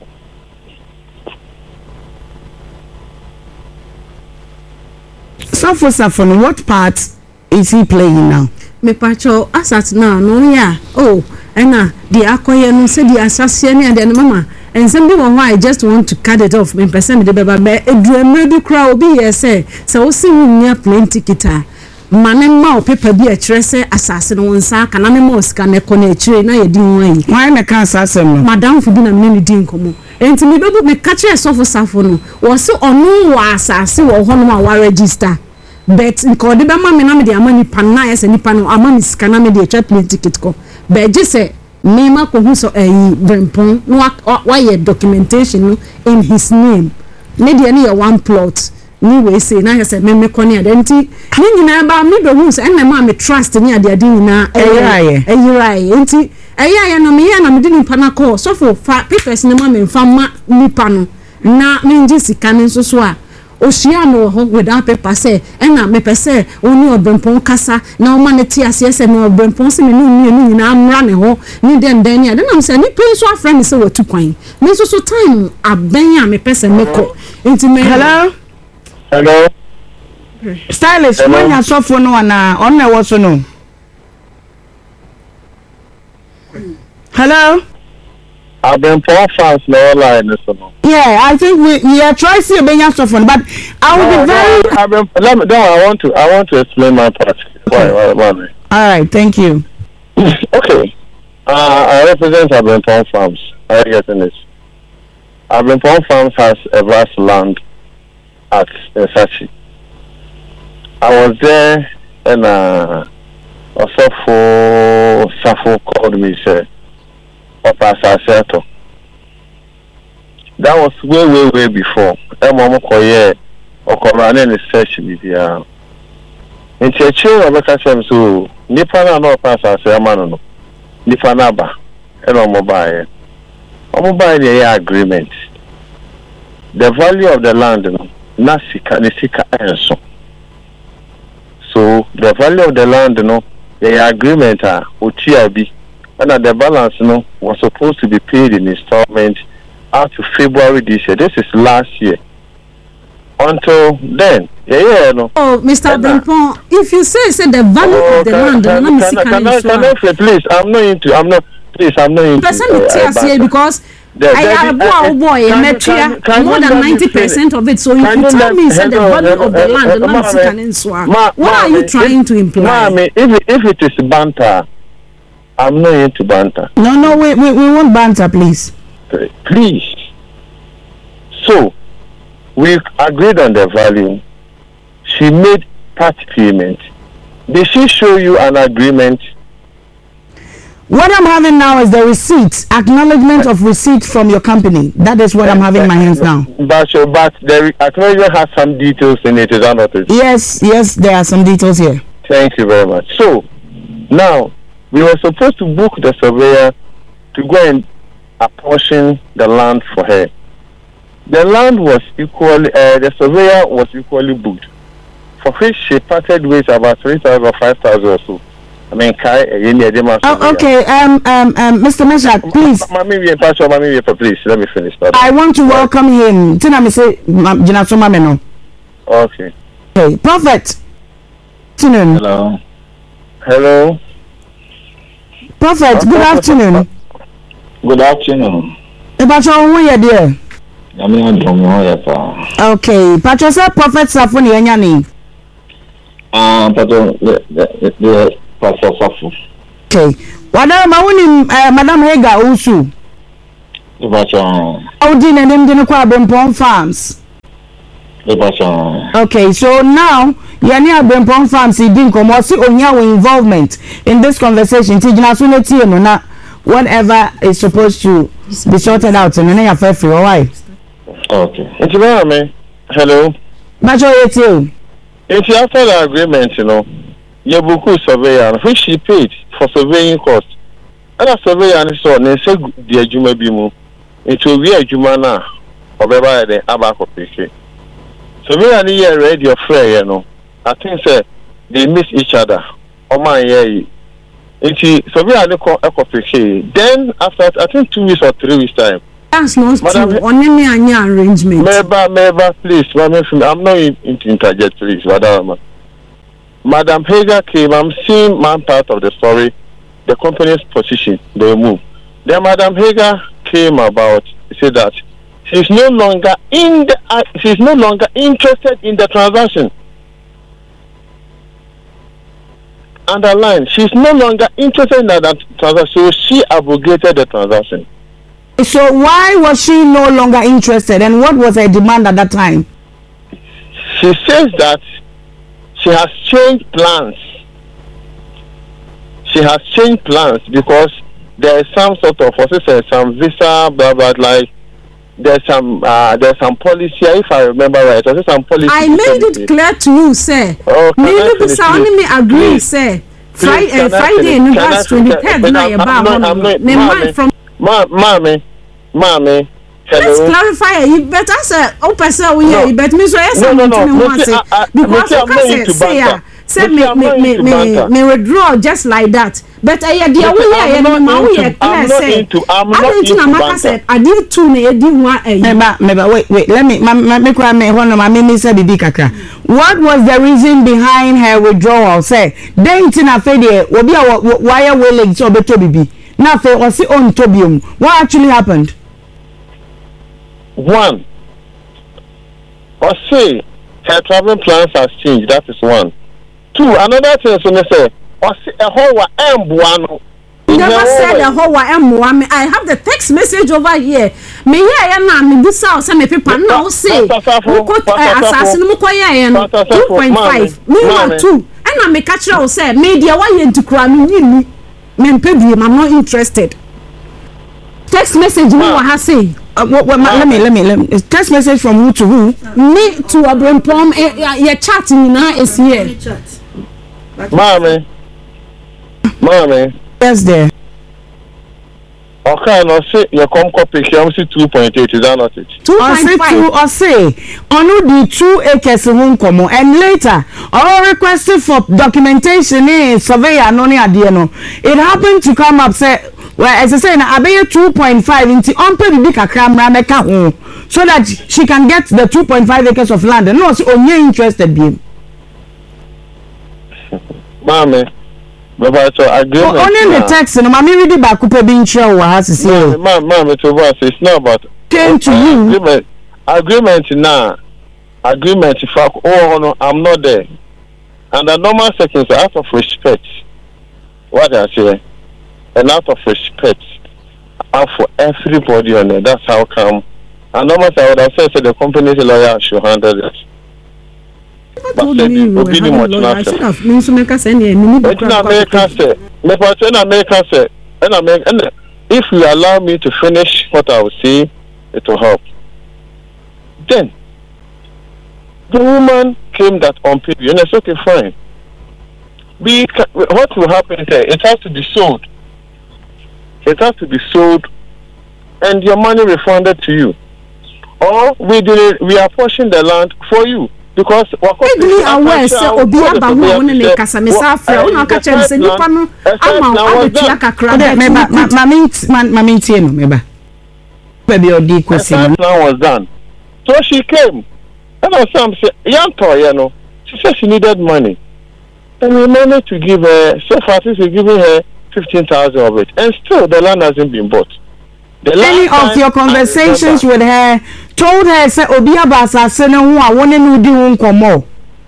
Speaker 1: Safo Safon, what part is he playing now?
Speaker 4: Me pacho asat now no ya. Oh, ena the akoye no say the assassin and then mama. And some people why I just want to cut it off. Me person the baba be eduremre bi kra obi ye say so wo sin nya plenty kita. Mane ma o paper bi a kire say assassin no nsa aka na me ma o sika ne ko na kire na ye din wan yi.
Speaker 1: Why me kan assassin no?
Speaker 4: Madam fu bi na me ni din komo. Enti me bebu me ka kire Safo Safo no. Wo se onu wa assassin wo ho no ma wa register. But nko de be ma me na me de amani pan na yes nipa no amani sika na me de twa plane ticket ko. But je say me ma ko hu so eh Abrimpong no wa ye documentation in his name. Ne de ne ye one plot. Ni we say na say me me ko ne adenti ni nyina ba me be hu so na ma me trust ni ade ade nyina
Speaker 1: eyiraye
Speaker 4: eyiraye enti eyaye no me ya na me de nipa na call so for papers ne ma me mfa ma nipa no na me nji sika ne so so a oshia no ho without paper say na me pese oni Abrimpong kasa na o ma ne ti ase ese no Abrimpong se me no ni ni nyina amra ne ho ni den den ya de na me say ni pay so afra me say watu kwan me so so time aben a me pese me ko enti me
Speaker 6: hello hello
Speaker 1: stylish when you so for no na on na wo so no hello
Speaker 6: Abrimpong Farms no line so no.
Speaker 1: Yeah, I think we we are trying to be your phone, but I will no, be very.
Speaker 6: No, no, let me, no, I want to I want to explain my part. Why, why, why?
Speaker 1: All right, thank you.
Speaker 6: Okay, uh, I represent Abrimpong Farms. Are you getting this? Abrimpong Farms has a vast land at Sachi. I was there, and uh, also for Safo called me, sir. That was way, way, way before. I'm koye okorane ni search bibia. Nti eche obeka chem so nipa na no pass as amano no. Nipa na ba e no mobile. Mobile dey agreement. The value of the land no na sika ni sika enso. So the value of the land no the agreement ah otua bi. And the balance no was supposed to be paid in installment out to February this year. This is last year. Until then, yeah, yeah, no.
Speaker 4: Oh, Mister Abrimpong, if you say say the value oh, of the can, land, can, can, can, can, I, can I say,
Speaker 6: please? I'm not into. I'm not. Please, I'm not into.
Speaker 4: Person uh, uh, here because the, the, I have a boy, a metria, more than ninety percent of it. So if you tell me say the value of the land, the land is What are you trying to imply?
Speaker 6: Mommy, if if it is banter. I'm not into banter.
Speaker 1: No, no, we, we, we want banter, please.
Speaker 6: Please. So, we agreed on the value. She made part payment. Did she show you an agreement?
Speaker 1: What I'm having now is the receipt, acknowledgement of receipt from your company. That is what I'm having in my hands now.
Speaker 6: But, but the acknowledgement has some details in it, is that not it?
Speaker 1: Yes, yes, there are some details here.
Speaker 6: Thank you very much. So, now, we were supposed to book the surveyor to go and apportion the land for her. the land was equally, uh, the surveyor was equally booked, for which she parted ways about three thousand or five thousand or so. I mean, Kai, uh,
Speaker 1: oh, okay, um, um, um, Mister Meshach, please.
Speaker 6: Mami, Mami, please, let me finish that.
Speaker 1: I want to welcome him. Tina, me say, Jinaso Mameno.
Speaker 6: Okay.
Speaker 1: Okay, Prophet. Afternoon.
Speaker 6: Hello. Hello.
Speaker 1: Prophet, good afternoon.
Speaker 6: Good afternoon.
Speaker 1: Pacho, who are you there?
Speaker 6: I'm not doing
Speaker 1: okay, Pacho, sir, Prophet Safuni, Yanyani.
Speaker 6: Ah, Pacho, the the Pastor Safu.
Speaker 1: Okay. Madam, I want Madam Hega also.
Speaker 6: Pacho.
Speaker 1: How did you name the Kwabempong Farms? Okay, so now Yania Bempong Farms, he didn't come or see Onyawo involvement in this conversation. Tijinasuneti and not whatever is supposed to be sorted out in any affair for a while.
Speaker 6: Okay. It's about me. Hello.
Speaker 1: Majority.
Speaker 6: It's after the agreement, you know. Yabuku surveyor, which she paid for surveying cost. And a surveyor and so on, they say the Juma Bimu. It will be a Jumana or by the Abaco Picky. Surveyor and year read your friend, you know. I think, sir, they miss each other. Oh, my, yeah. It's surveyor and Eco Picky. Then, after I think two weeks or three weeks' time.
Speaker 4: That's not true. On any arrangement.
Speaker 6: Meba, Meba, please. I'm not in, in interject, please. Madam, Madam Hager came. I'm seeing one part of the story. The company's position, they move. Then Madam Hager came about. Said that she's no longer in the. Uh, she's no longer interested in the transaction. Underline. She's no longer interested in that transaction. So she abrogated the transaction.
Speaker 1: So why was she no longer interested, and what was her demand at that time?
Speaker 6: She says that she has changed plans. She has changed plans because there is some sort of, what's it, some visa, blah blah, like there's some uh, there's some policy. If I remember right, there's some policy.
Speaker 4: I made it clear to you, sir.
Speaker 6: Oh,
Speaker 4: me look sound me agree, sir. Friday, uh, Friday, no, that's twenty-third night about one. From
Speaker 6: mommy. Mommy, hello.
Speaker 4: Let's clarify. You better say, oh, person, we hear you. But me so yes,
Speaker 6: no, no, no.
Speaker 4: no. Because you can say, say, say, me, me, me, me, me withdraw just like that. But I had the way I am now. We are clear. Say, I'm not into Namaka said, I did two. I did one.
Speaker 1: Remember, wait, wait. Let me, me, me, cry me. Hold on, my mimi said, "Bibi kaka." What was the reason behind her withdrawal? Say, then Tina Fede, will be a wire willing to be Toby. Now, for was it on Tobium? What actually happened?
Speaker 6: One, or say her traveling plans has changed. That is one. Two, another thing is when they say, or say a whole M one.
Speaker 4: Never said a whole M one. I have the text message over here. Me here and me this house and me people now say, assassin Mukoya two point five. Me one two. And I make catch you say, media why you to cry me me me pay I'm not interested. Text message me what I say.
Speaker 1: Uh, what, what, let me, let me, let me. Text message from who to who?
Speaker 4: Me to Abraham. Your chatting now is here.
Speaker 6: Mommy, mommy.
Speaker 1: Yes, there.
Speaker 6: Okay, no see your com copy. I'm see two point eight. Is that not it?
Speaker 4: Two point five.
Speaker 1: Or say, on the two acres won't come and later, or requested for documentation. Eh, surveyor no ni adieno. It happened to come up say. Well, as I say, I pay two point five into unpaid big camera meka home so that she can get the two point five acres of land. And no, she only interested in.
Speaker 6: Mommy, but so agreement.
Speaker 1: Only the text, no, mommy really back coupe being sure what has to say.
Speaker 6: Mom, mommy, to us, it's not about
Speaker 1: came to you.
Speaker 6: Agreement, agreement now. Agreement, fuck. Oh no, I'm not there. Under normal circumstances, out of respect, what I say. And out of respect uh, for everybody on it, that's how come. And almost I would have said so the company's lawyer should handle it. But said it will be much nicer. But in America, say, in America, say, in America, if you allow me to finish what I will say, it will help. Then, the woman came that unpaid you, and I said, okay, fine. We can, what will happen there? It has to be sold. It has to be sold and your money refunded to you. or we did we are pushing the land for you because
Speaker 4: we aware say obi aba ho won ne kasa me sa afra won aka che se nipa no ama abetia kakra
Speaker 1: me ba mami mami tie no me ba ba bi odi kosi no
Speaker 6: was done so she came and I some say young toy no she said she needed money and we managed to give her so far since we giving her fifteen thousand of it and still the land hasn't been bought. The
Speaker 1: any of your conversations with her told her say obi abasa se ne ho a woni no di ho nkomo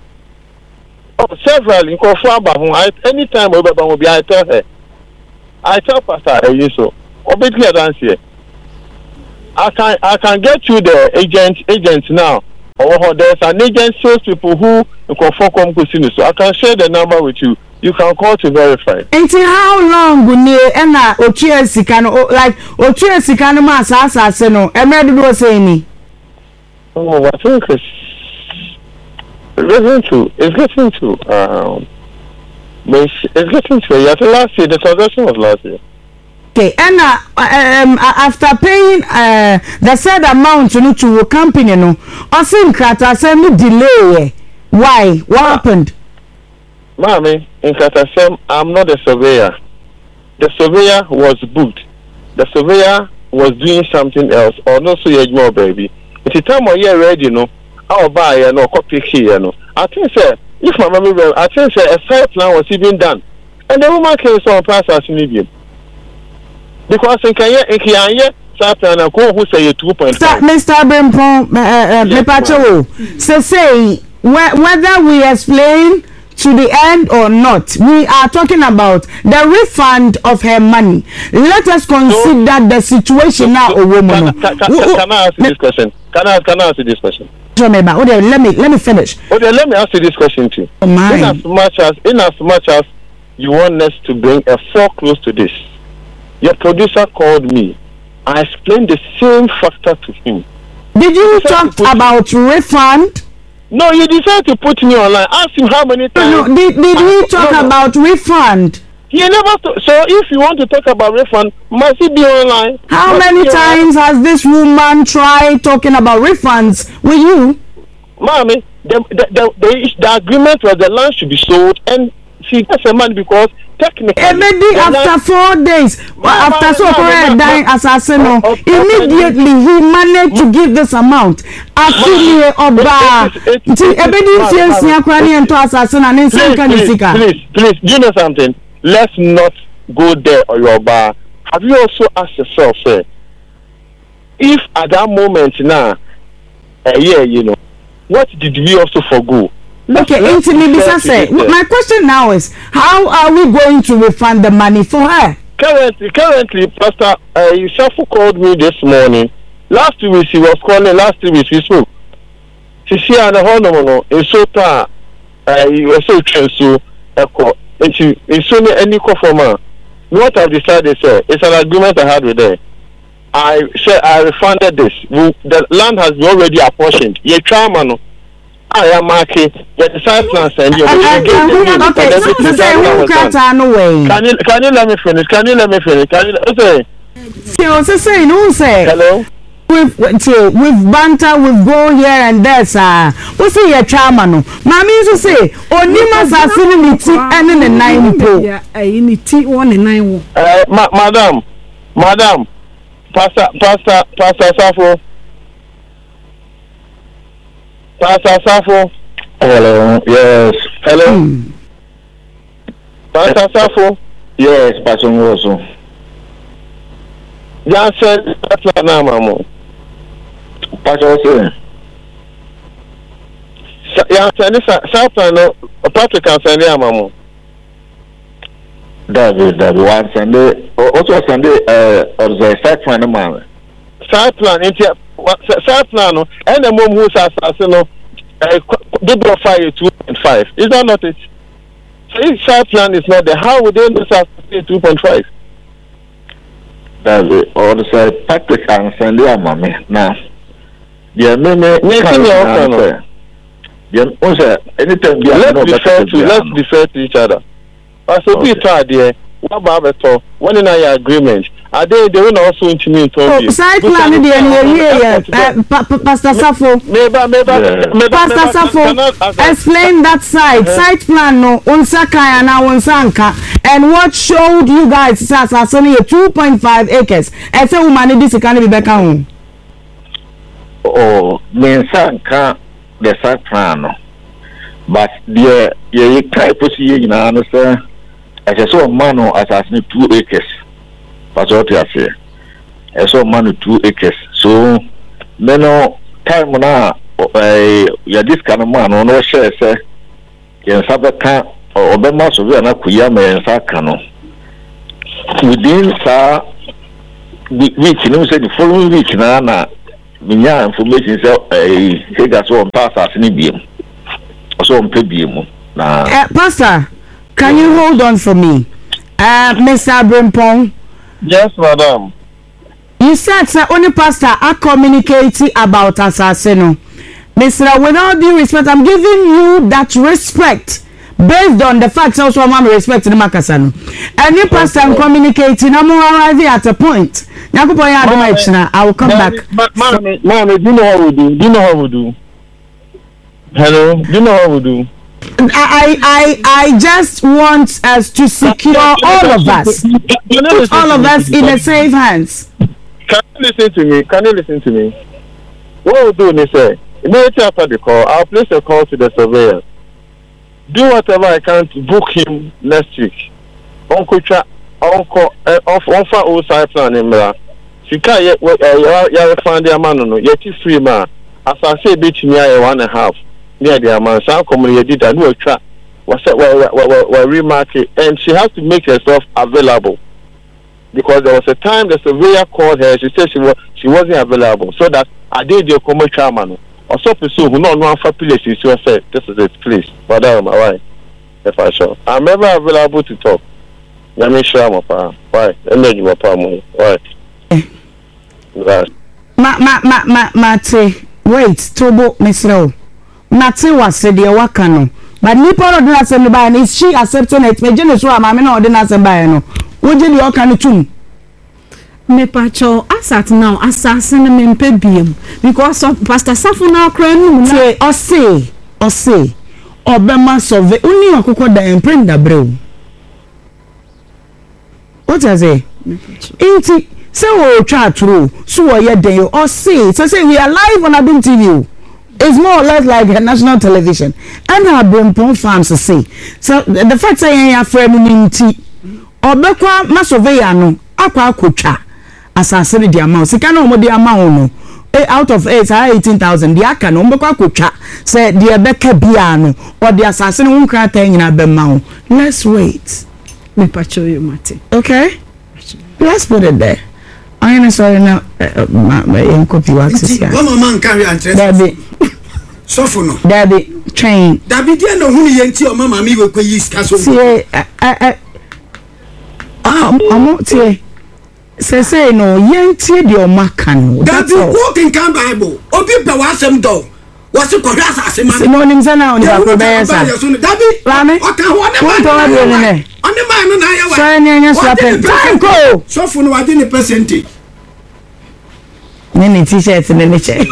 Speaker 6: oh several in ko aba ho anytime obi aba ho bi I tell her I tell pastor eh so obetly dance here I can I can get you the agent agent now or there's an agent sales people who ko for come so I can share the number with you. You can call to verify.
Speaker 1: Until how long will you and Ochia Sikano like Ochia Sikano Masasa Seno? I'm ready to say any.
Speaker 6: Oh, I think it's getting to it's getting to um it's getting to yeah, last year the transaction was last year.
Speaker 1: Okay, and uh, um after paying uh the said amount to to a company no, Osim Krata send me delay. Why? What ah. happened?
Speaker 6: Mommy, in Katasem, I'm not a surveyor. The surveyor was booked. The surveyor was doing something else, or not so yet more, baby. At the time of year ready, you know, I'll buy a no copy here, no. I think, sir, if my memory well, I think, sir, a site plan was even done. And the woman came so on price as medium. Because in Kenya, in Kenya, site plan, I go who say two point five.
Speaker 1: Mister Bimpon, me pacho, say, say, whether we explain to the end or not, we are talking about the refund of her money. Let us consider so, the situation so, now. So, woman,
Speaker 6: can, can, can, can, can I ask you this question? Can I can I ask you this question?
Speaker 1: Okay, let me let me finish.
Speaker 6: Okay, let me ask you this question too.
Speaker 1: Oh, my.
Speaker 6: In as much as in as much as you want us to bring a fall close to this, your producer called me. I explained the same factor to him.
Speaker 1: Did you talk about refund?
Speaker 6: No, you decided to put me online. Ask him how many times.
Speaker 1: No, no. Did, did he talk no, no. about refund?
Speaker 6: He never. T- so if you want to talk about refund, must he be online?
Speaker 1: How
Speaker 6: must
Speaker 1: many times online? Has this woman tried talking about refunds with you?
Speaker 6: Mommy, the the, the the the agreement was the land should be sold and she gets the money because technically.
Speaker 1: Every after four days, no, after no, so no, no, dying no, assassin, no, no, immediately he managed to give this amount. Asini oba. Please,
Speaker 6: please, please, do you know something? Let's not go there or your bar. Have you also asked yourself, sir, if at that moment now, uh, yeah, you know, what did we also forgo?
Speaker 1: Okay, intimately, say. My question now is, how are we going to refund the money for her?
Speaker 6: Currently, currently, Pastor uh, Yusafu called me this morning. Last two weeks he was calling. Last two weeks we spoke. She said, "No, no, no. It's so far. You were so so echo. And she, it's so any call for me. What I've decided, sir, it's an agreement I had with her. I said I refunded this. The land has been already apportioned. You try, man." I am marking the site plans and you
Speaker 1: okay, so say who can't run away.
Speaker 6: Can you can you let me finish? Can you let me finish? Can you okay?
Speaker 1: So say say no say.
Speaker 6: Hello.
Speaker 1: With with banter, with go here and there, sir. We say your chairman no. Mami so say onima sa sinimiti ene ne nine po.
Speaker 4: Yeah, eh ni ti one and nine.
Speaker 6: Eh madam. Madam. Pastor Pastor Pastor Safo. Pastor Safo.
Speaker 7: Hello. Yes.
Speaker 6: Hello. Mm. Pastor Safo.
Speaker 7: Yes, Pastor Ngoso.
Speaker 6: Jansen Pastor Namamo.
Speaker 7: Pastor Osen.
Speaker 6: Jansen Satan no Patrick Ansende Amamo.
Speaker 7: David, David, one Sunday. Also Sunday, uh, or the site plan, man.
Speaker 6: Site plan, into site plan, and the mom who's assassin, no, did fire two point five. Is that not it? So if site plan is not there, how would they know assassin two point five?
Speaker 7: David, or the site Patrick Ansende Amamo. Now, yeah, me, me, me, yeah, also, anytime we
Speaker 6: let's defer to let's defer to each other. As a bit there, what about it? One in our agreement, ade de we na also ntimi nton
Speaker 1: bi side plan de ne ye Pastor Safo
Speaker 6: meba meba
Speaker 1: Pastor Safo explain that side side plan no unsa kan na unsa nka and what showed you guys say asase two point five acres e say woman this can be beka ho
Speaker 7: oh mensa nka the side plan no but the ye type of see nyina no say as so man no asase two acres but what you say as so man two acres so meno time na eh ya this kind of man no share say yen sabeka obema so we na kuya me saka no within sa week no say the following week na na minya information say eh say that so on pass as ni biem so on pay biem na
Speaker 1: uh, Pastor, can you hold on for me? Uh, Mister Brimpong.
Speaker 6: Yes, madam.
Speaker 1: You said sir, only pastor are communicating about assassin. Mister With all due respect, I'm giving you that respect based on the fact also I'm respecting the Makasano. Any pastor I'm communicating, I'm arriving at a point. I will come back.
Speaker 6: Mommy, mommy, do you know how we do? Do you know how we do? Hello, do you know how we do?
Speaker 1: I I I just want us to secure all of us, put all of us in a safe hands.
Speaker 6: Can you listen to me? Can you listen to me? What we'll do is say, immediately after the call, I'll place a call to the surveyor. Do whatever I can to book him next week. Uncle Cha, Uncle, off offer old side plan in Mera. Sika, you find the man, no, yet you free man. As I say, bitch me, I one and a half. Near the amount, some community did a new trap. Was that well remarking, and she has to make herself available because there was a time the surveyor called her. She said she was she wasn't available, so that I did the commercial man or so pursue who not know for place. She said, "This is it, please." But I'm alright. If I show, I'm never available to talk. Let me show my pa. Why? Let me give my pa money. Why? Right.
Speaker 1: Ma ma ma ma ma. Wait, Tobo, Mister Nati was said the wakano. But Nipo ordinance and buy and is she accepting it? Me Jenny Swa, Mamma ordinance and buy no. Would you your can tune?
Speaker 4: Me pacho asat now assassin me pebium because of Pastor Safu now crying
Speaker 1: say or say or say or bema survey only a cocoa da and print the brew. What I say? Ain't say we try through so ye day or say so say we are live on Adum T V. It's more or less like a national television. And our Brimpong fans to say. So the fact that you have friendly or Bekwa Masoveyano, Aqua Kucha, assassinate the amount. So can the amount out of eight, eighteen thousand. The Akano Bekwa Kucha said the Becca Biano or the assassin won't cry in a bemount. Let's wait.
Speaker 4: Me pacho you, Mati.
Speaker 1: Okay? Let's put it there. I am sorry now. My copy wax.
Speaker 5: One man carry and so for no
Speaker 1: daddy train
Speaker 5: dabi dia no hunu yenti o mama mi we kwa yi ska so
Speaker 1: tie eh ah amo tie say say no yenti de o maka no
Speaker 5: dabi walking can bible obi pe wa asem do was ko hwa asase ma
Speaker 1: no nim say na on ba ko be yesa
Speaker 5: dabi o ka ho ne ma on the man na ya wa
Speaker 1: so ni anya swap time ko
Speaker 5: so for no wa di ni percentage
Speaker 1: ni ni t-shirt ni ni che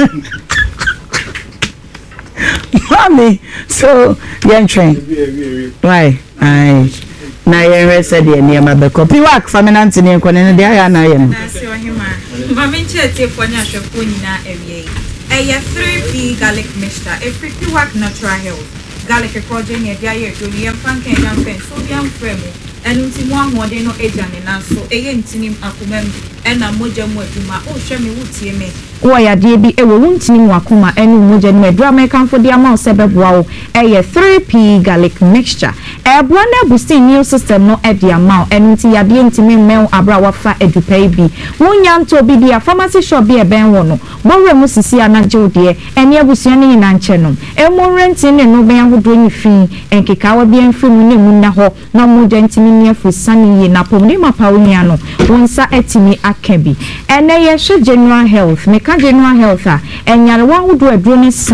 Speaker 1: Mommy, so young train. Why? I na yen said the near my copy work for me Anthony and Conan. There I am.
Speaker 8: Mammy Chetty for Nasha Punina every a three P garlic mixture, a pretty work natural health. Garlic a project near Dia, Julian Funk and Young Pen, sodium frame, and into one more no agent and so again to him Akumem and a moja mojuma. Oh, show me what you make.
Speaker 9: Why dear be a wounting wakuma and moja me drama come for the amount sebeb wow a three P garlic mixture. A branda boosting new system no at the amount and tia be intimate mel abrawa fa edupe be. One young to be the pharmacy shop be a ben wono. Bon remusisi anajo dear and ye was yanny in anchenum. A more renting and no ben who doing fee and kikawa be and free muna ho no more gentleman for sunny in apomima pauniano. One sa etimi akebi and a general health make general health and yar one who do a drone sano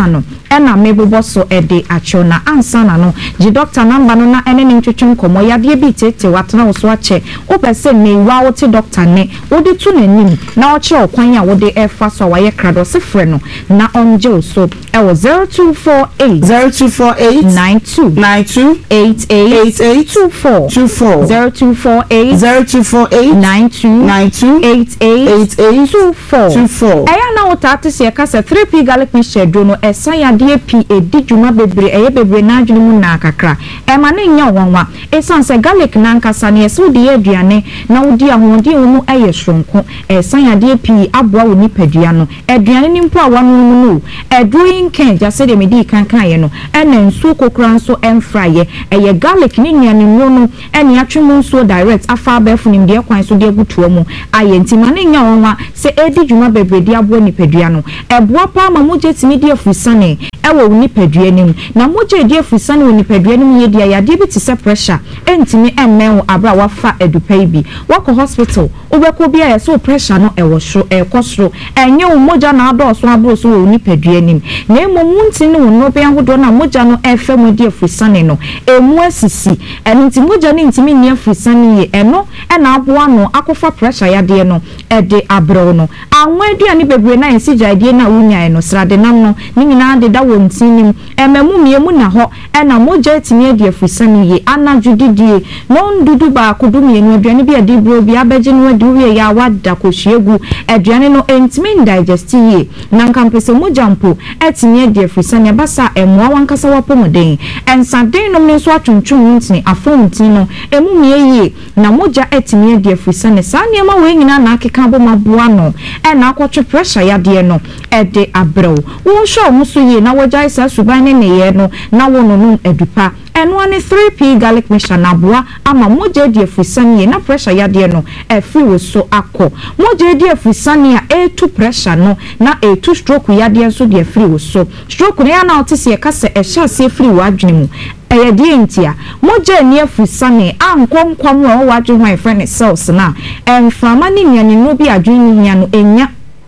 Speaker 9: ɛna mebobo so ɛde acho na ansa na no gye doctor number no na ɛne ne ntwetwe nkɔmɔ yadeɛ bi tete watena wo so akyɛ wopɛsɛ ne wa wote doctor ne wode tu n'anim na ɔkyerɛ ɔkwan a wode ɛfa so wayɛ krado se frɛ no na ɔngye wo so ɛwɔ zero two four eight
Speaker 1: zero two four eight
Speaker 9: nine two
Speaker 1: nine two
Speaker 9: eight eight
Speaker 1: eight eight
Speaker 9: two four
Speaker 1: two four
Speaker 9: zero two four eight
Speaker 1: zero two four eight
Speaker 9: nine two
Speaker 1: nine two
Speaker 9: eight eight
Speaker 1: eight eight
Speaker 9: two four
Speaker 1: two four
Speaker 9: ɛyɛ na wotate se ɛka sɛ three p garlic mixture do no ɛsan yadeɛ p edi dwuma bebre ɛyɛ bebre na adwene mu na kakra ɛma ne nya wanwa ɛsan sɛ garlic na nkasa ne ɛsɛ wodi aduane na wodi ahoɔden wo mu ɛyɛ sonko ɛsan yadeɛ p aboa wo nipadua no aduane ni mpo a wanu mu no ɛduro nkan gya sɛ de medi kankan yɛ no ɛna nsuo kokora nso ɛmfra yɛ ɛyɛ garlic ne nuane mu no ɛne atwe mu nsuo direct afa abɛfo nim de kwan so de agutuo mu ayɛ ntima ne nya wanwa sɛ edi dwuma bebre de aboa nipadua no ɛboa pa ma mogye timi de afusane ɛwɔ wo nipadua nim na mogye de afusane wo nipadua nim yɛ dia yade bi te sɛ pressure ɛntimi ɛmmɛn wo abra wafa adupa bi wakɔ hospital wobɛkɔ bi a yɛ pressure no ɛwɔ soro ɛkɔ soro ɛnyɛ wo mogya na adɔɔso abro so wo nipadua nim na mmom wuntin wo no bɛn ahodoɔ na mogya no ɛfɛ mu de afusane no emu asisi ɛno nti mogya no ntimi ni afusane yɛ ɛno ɛna aboa no akɔfa pressure yadeɛ no ɛde abrɛw no anwa aduane bebre na yɛsi gyadeɛ na wunyae no srade nam no ne nyinaa de da wɔ ntinim ɛmamu miemu na hɔ ɛna mogya timi adi afusane yɛ anadwo didie no ndudu baako du mienu aduane bi ade bro bi abɛgye no adi wie ya wada kɔhyiegu aduane no entimi indigest yɛ na nkampese mogya mpo ɛtimi adi afusane abasa ɛmoa wankasa wapomoden ɛnsaden no ne nso atwontwom ntini afɔntin no emu mieye na mogya ɛtimi adi afusane saa nneɛma wɔ nyinaa na akeka bɔ maboa no ɛna akɔtwe pressure yadeɛ no ɛde abrɛw wo hwɛ wo so yie na wogyae saa suban ne neyɛ no na wo no no adupa ɛno ane three p garlic mixture na aboa ama mogya di afusane na pressure yadeɛ no ɛfiri wo so akɔ mogya di afusane a ɛtu pressure no na ɛtu stroke yadeɛ nso de afiri wo so stroke ne ya na wote se ɛka sɛ ɛhyɛ ase afiri wo adwene mu ɛyɛ die ntia mogya ni afusane ankɔ nkwam a wo wadwe ho ɛfrɛ ne cells na ɛmframa ne nuane no bi adwene nya no enya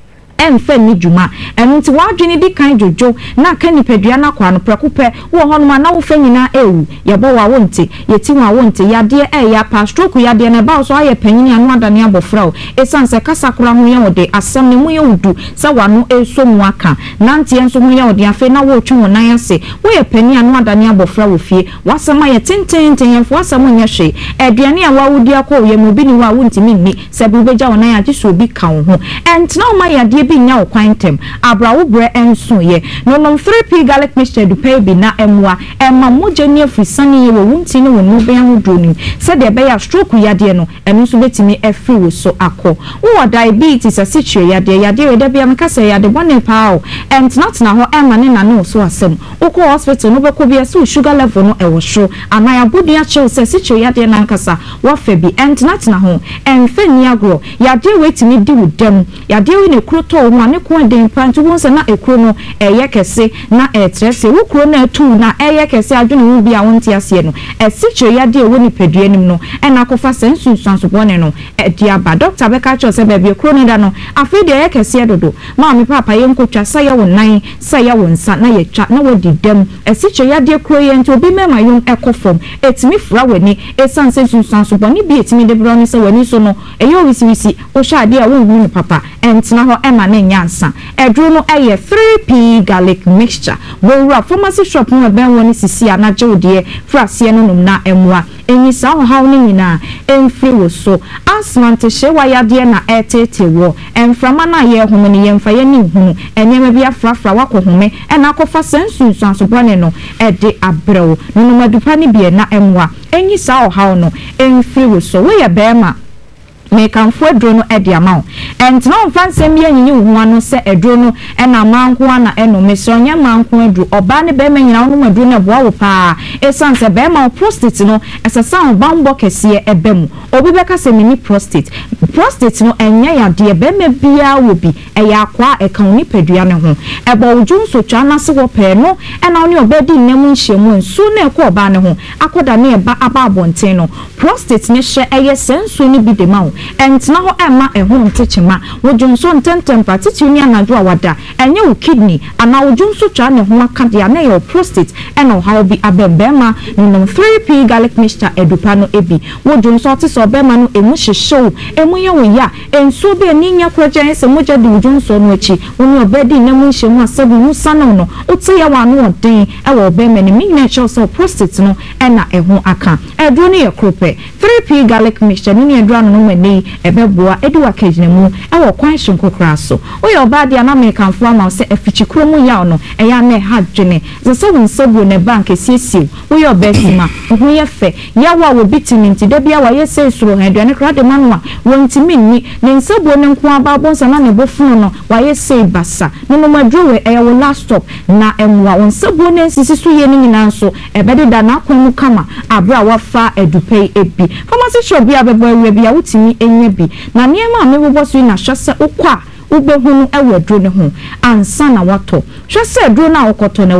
Speaker 9: ɛmfɛ ni dwuma ɛno nti wadwene di kan dwodwo na ka nipadua na kwa no prɛkopɛ wo hɔ no ma na wo fa nyina ewu yɛbɔ wa wo nte yɛti wa wo nte yadeɛ ɛyɛ pa stroke yadeɛ na ba so ayɛ panyini anu adane abɔfra o esan sɛ kasa kora ho yɛ wode asɛm ne mu yɛ wudu sɛ wano eso mu aka nante enso ho yɛ wode afi na wo twe wo nan ase wo yɛ panyini anu adane abɔfra wo fie wasɛm ayɛ tententen yɛfo asɛm nyɛ hwe aduane a wawudi akɔ yɛ mu bi ni wa wo ntimi nni sɛ bi begya wo nan agye so bi ka wo ho ɛntena wo ma yadeɛ bi nya wo kwantem abrawo bre enso ye no no three p garlic mixture du pay bi na emwa emma mogya ni afusane ye wo wunti ne wo no be ahodo nim se de be ya stroke yade no eno so betimi afri wo so akọ wo diabetes asitwe yade yade we da bia meka se yade bone pao and not na ho emma ne na no so asem ukọ hospital no be ko bia so sugar level no e wo so anaya bodua chew se sitwe yade na nkasa wo fa bi and not na ho emfa ni agro yade we timi di wo dam yade we ne kroto wo ma ne ko den pantu won se na ekro no eye kese na etrese wo kro na atu na eye kese adwene wo bia wonti ase no esitwe yade wo ni padua nim no e na kofa sensu sanso bone no e dia ba doctor be ka cho se ba bi ekro ne da no afi de eye kese dodo ma me papa ye nkotwa sa ye wo nan sa ye wo nsa na ye twa na wo didam esitwe yade kro ye nti obi mema yom ekofom etimi fra wani esan sensu sanso bone bi etimi de bro ne se wani so no eye wisi wisi o sha ade a wo hu papa entina ho ema ne nyansa edru no eye three p garlic mixture wo ra pharmacy shop no ben woni sisi anaje odie frase no num na emwa enyi sa ho haw ne nyina emfri wo so asmante hyewa yade na etete wo emframa na ye homo ne yemfa ye ni hunu enyema bia frafra wakohome ena akofa sensu sanso bone no ede abrewo no no madupa ne bia na emwa enyi sa ho haw no emfri wo so we ye bema me kan fo edro no e dia ma o ent na onfanse mi anyi hu anu se edro no e na manko ana e no me so nya manko edro oba ne be manyina wo no edro na boa wo pa e san se be ma prostate no esesa ho bambo kese e be mu obi be ka se mini prostate prostate no enye ya de bema bia wo bi eya akwa e kan ni padua ne ho ebo odwun so twa na se wo pe no e na oni obedi nnem nhyiemu nsu na ekọ oba ne ho akoda ne eba aba abonten no prostate ne hye eye sensu ni bi de ma ho entna ho ema eho ntechema wodwun so ntentem patiti ni anadwo awada enye wo kidney ana wodwun so twa ne ho aka de na your prostate e na how bi abembema no three p garlic mixture edupa no ebi wodwun so te so bema no emu hyehyew emu ye wo ya ensu be ni nya kroje se moja de wodwun so no achi oni obedi nnem nhyiemu asabu musa no no uti ya wa no den e wo bema ni mi na cho so prostate no e na eho aka edro ne ye krope three p garlic mixture ni edro no mani ebeboa edi wa kejine mu e wo kwan shinkokra so wo ye obadi ana me kanfo ama se efichikro mu ya no e ya na ha dwene ze se won sabu ne bank esiesie wo ye obesima ho ye fe ya wa wo bitinti da bia wa ye se suro ha aduane kra de manwa wontimi ni ne nsabu ne nko aba bonsa na ne bofunu no wa ye se basa no no madro we e wo last stop na enwa won sabu ne sisi so ye ni nyina so e bede da na akon mu kama abra wa fa edupei ebi pharmacy shop bia bebo ewe bia wutimi enye bi na niema me bobo so na hwese ukwa ubehunu ewe dro ne ho ansa na wato hwese dro na akoto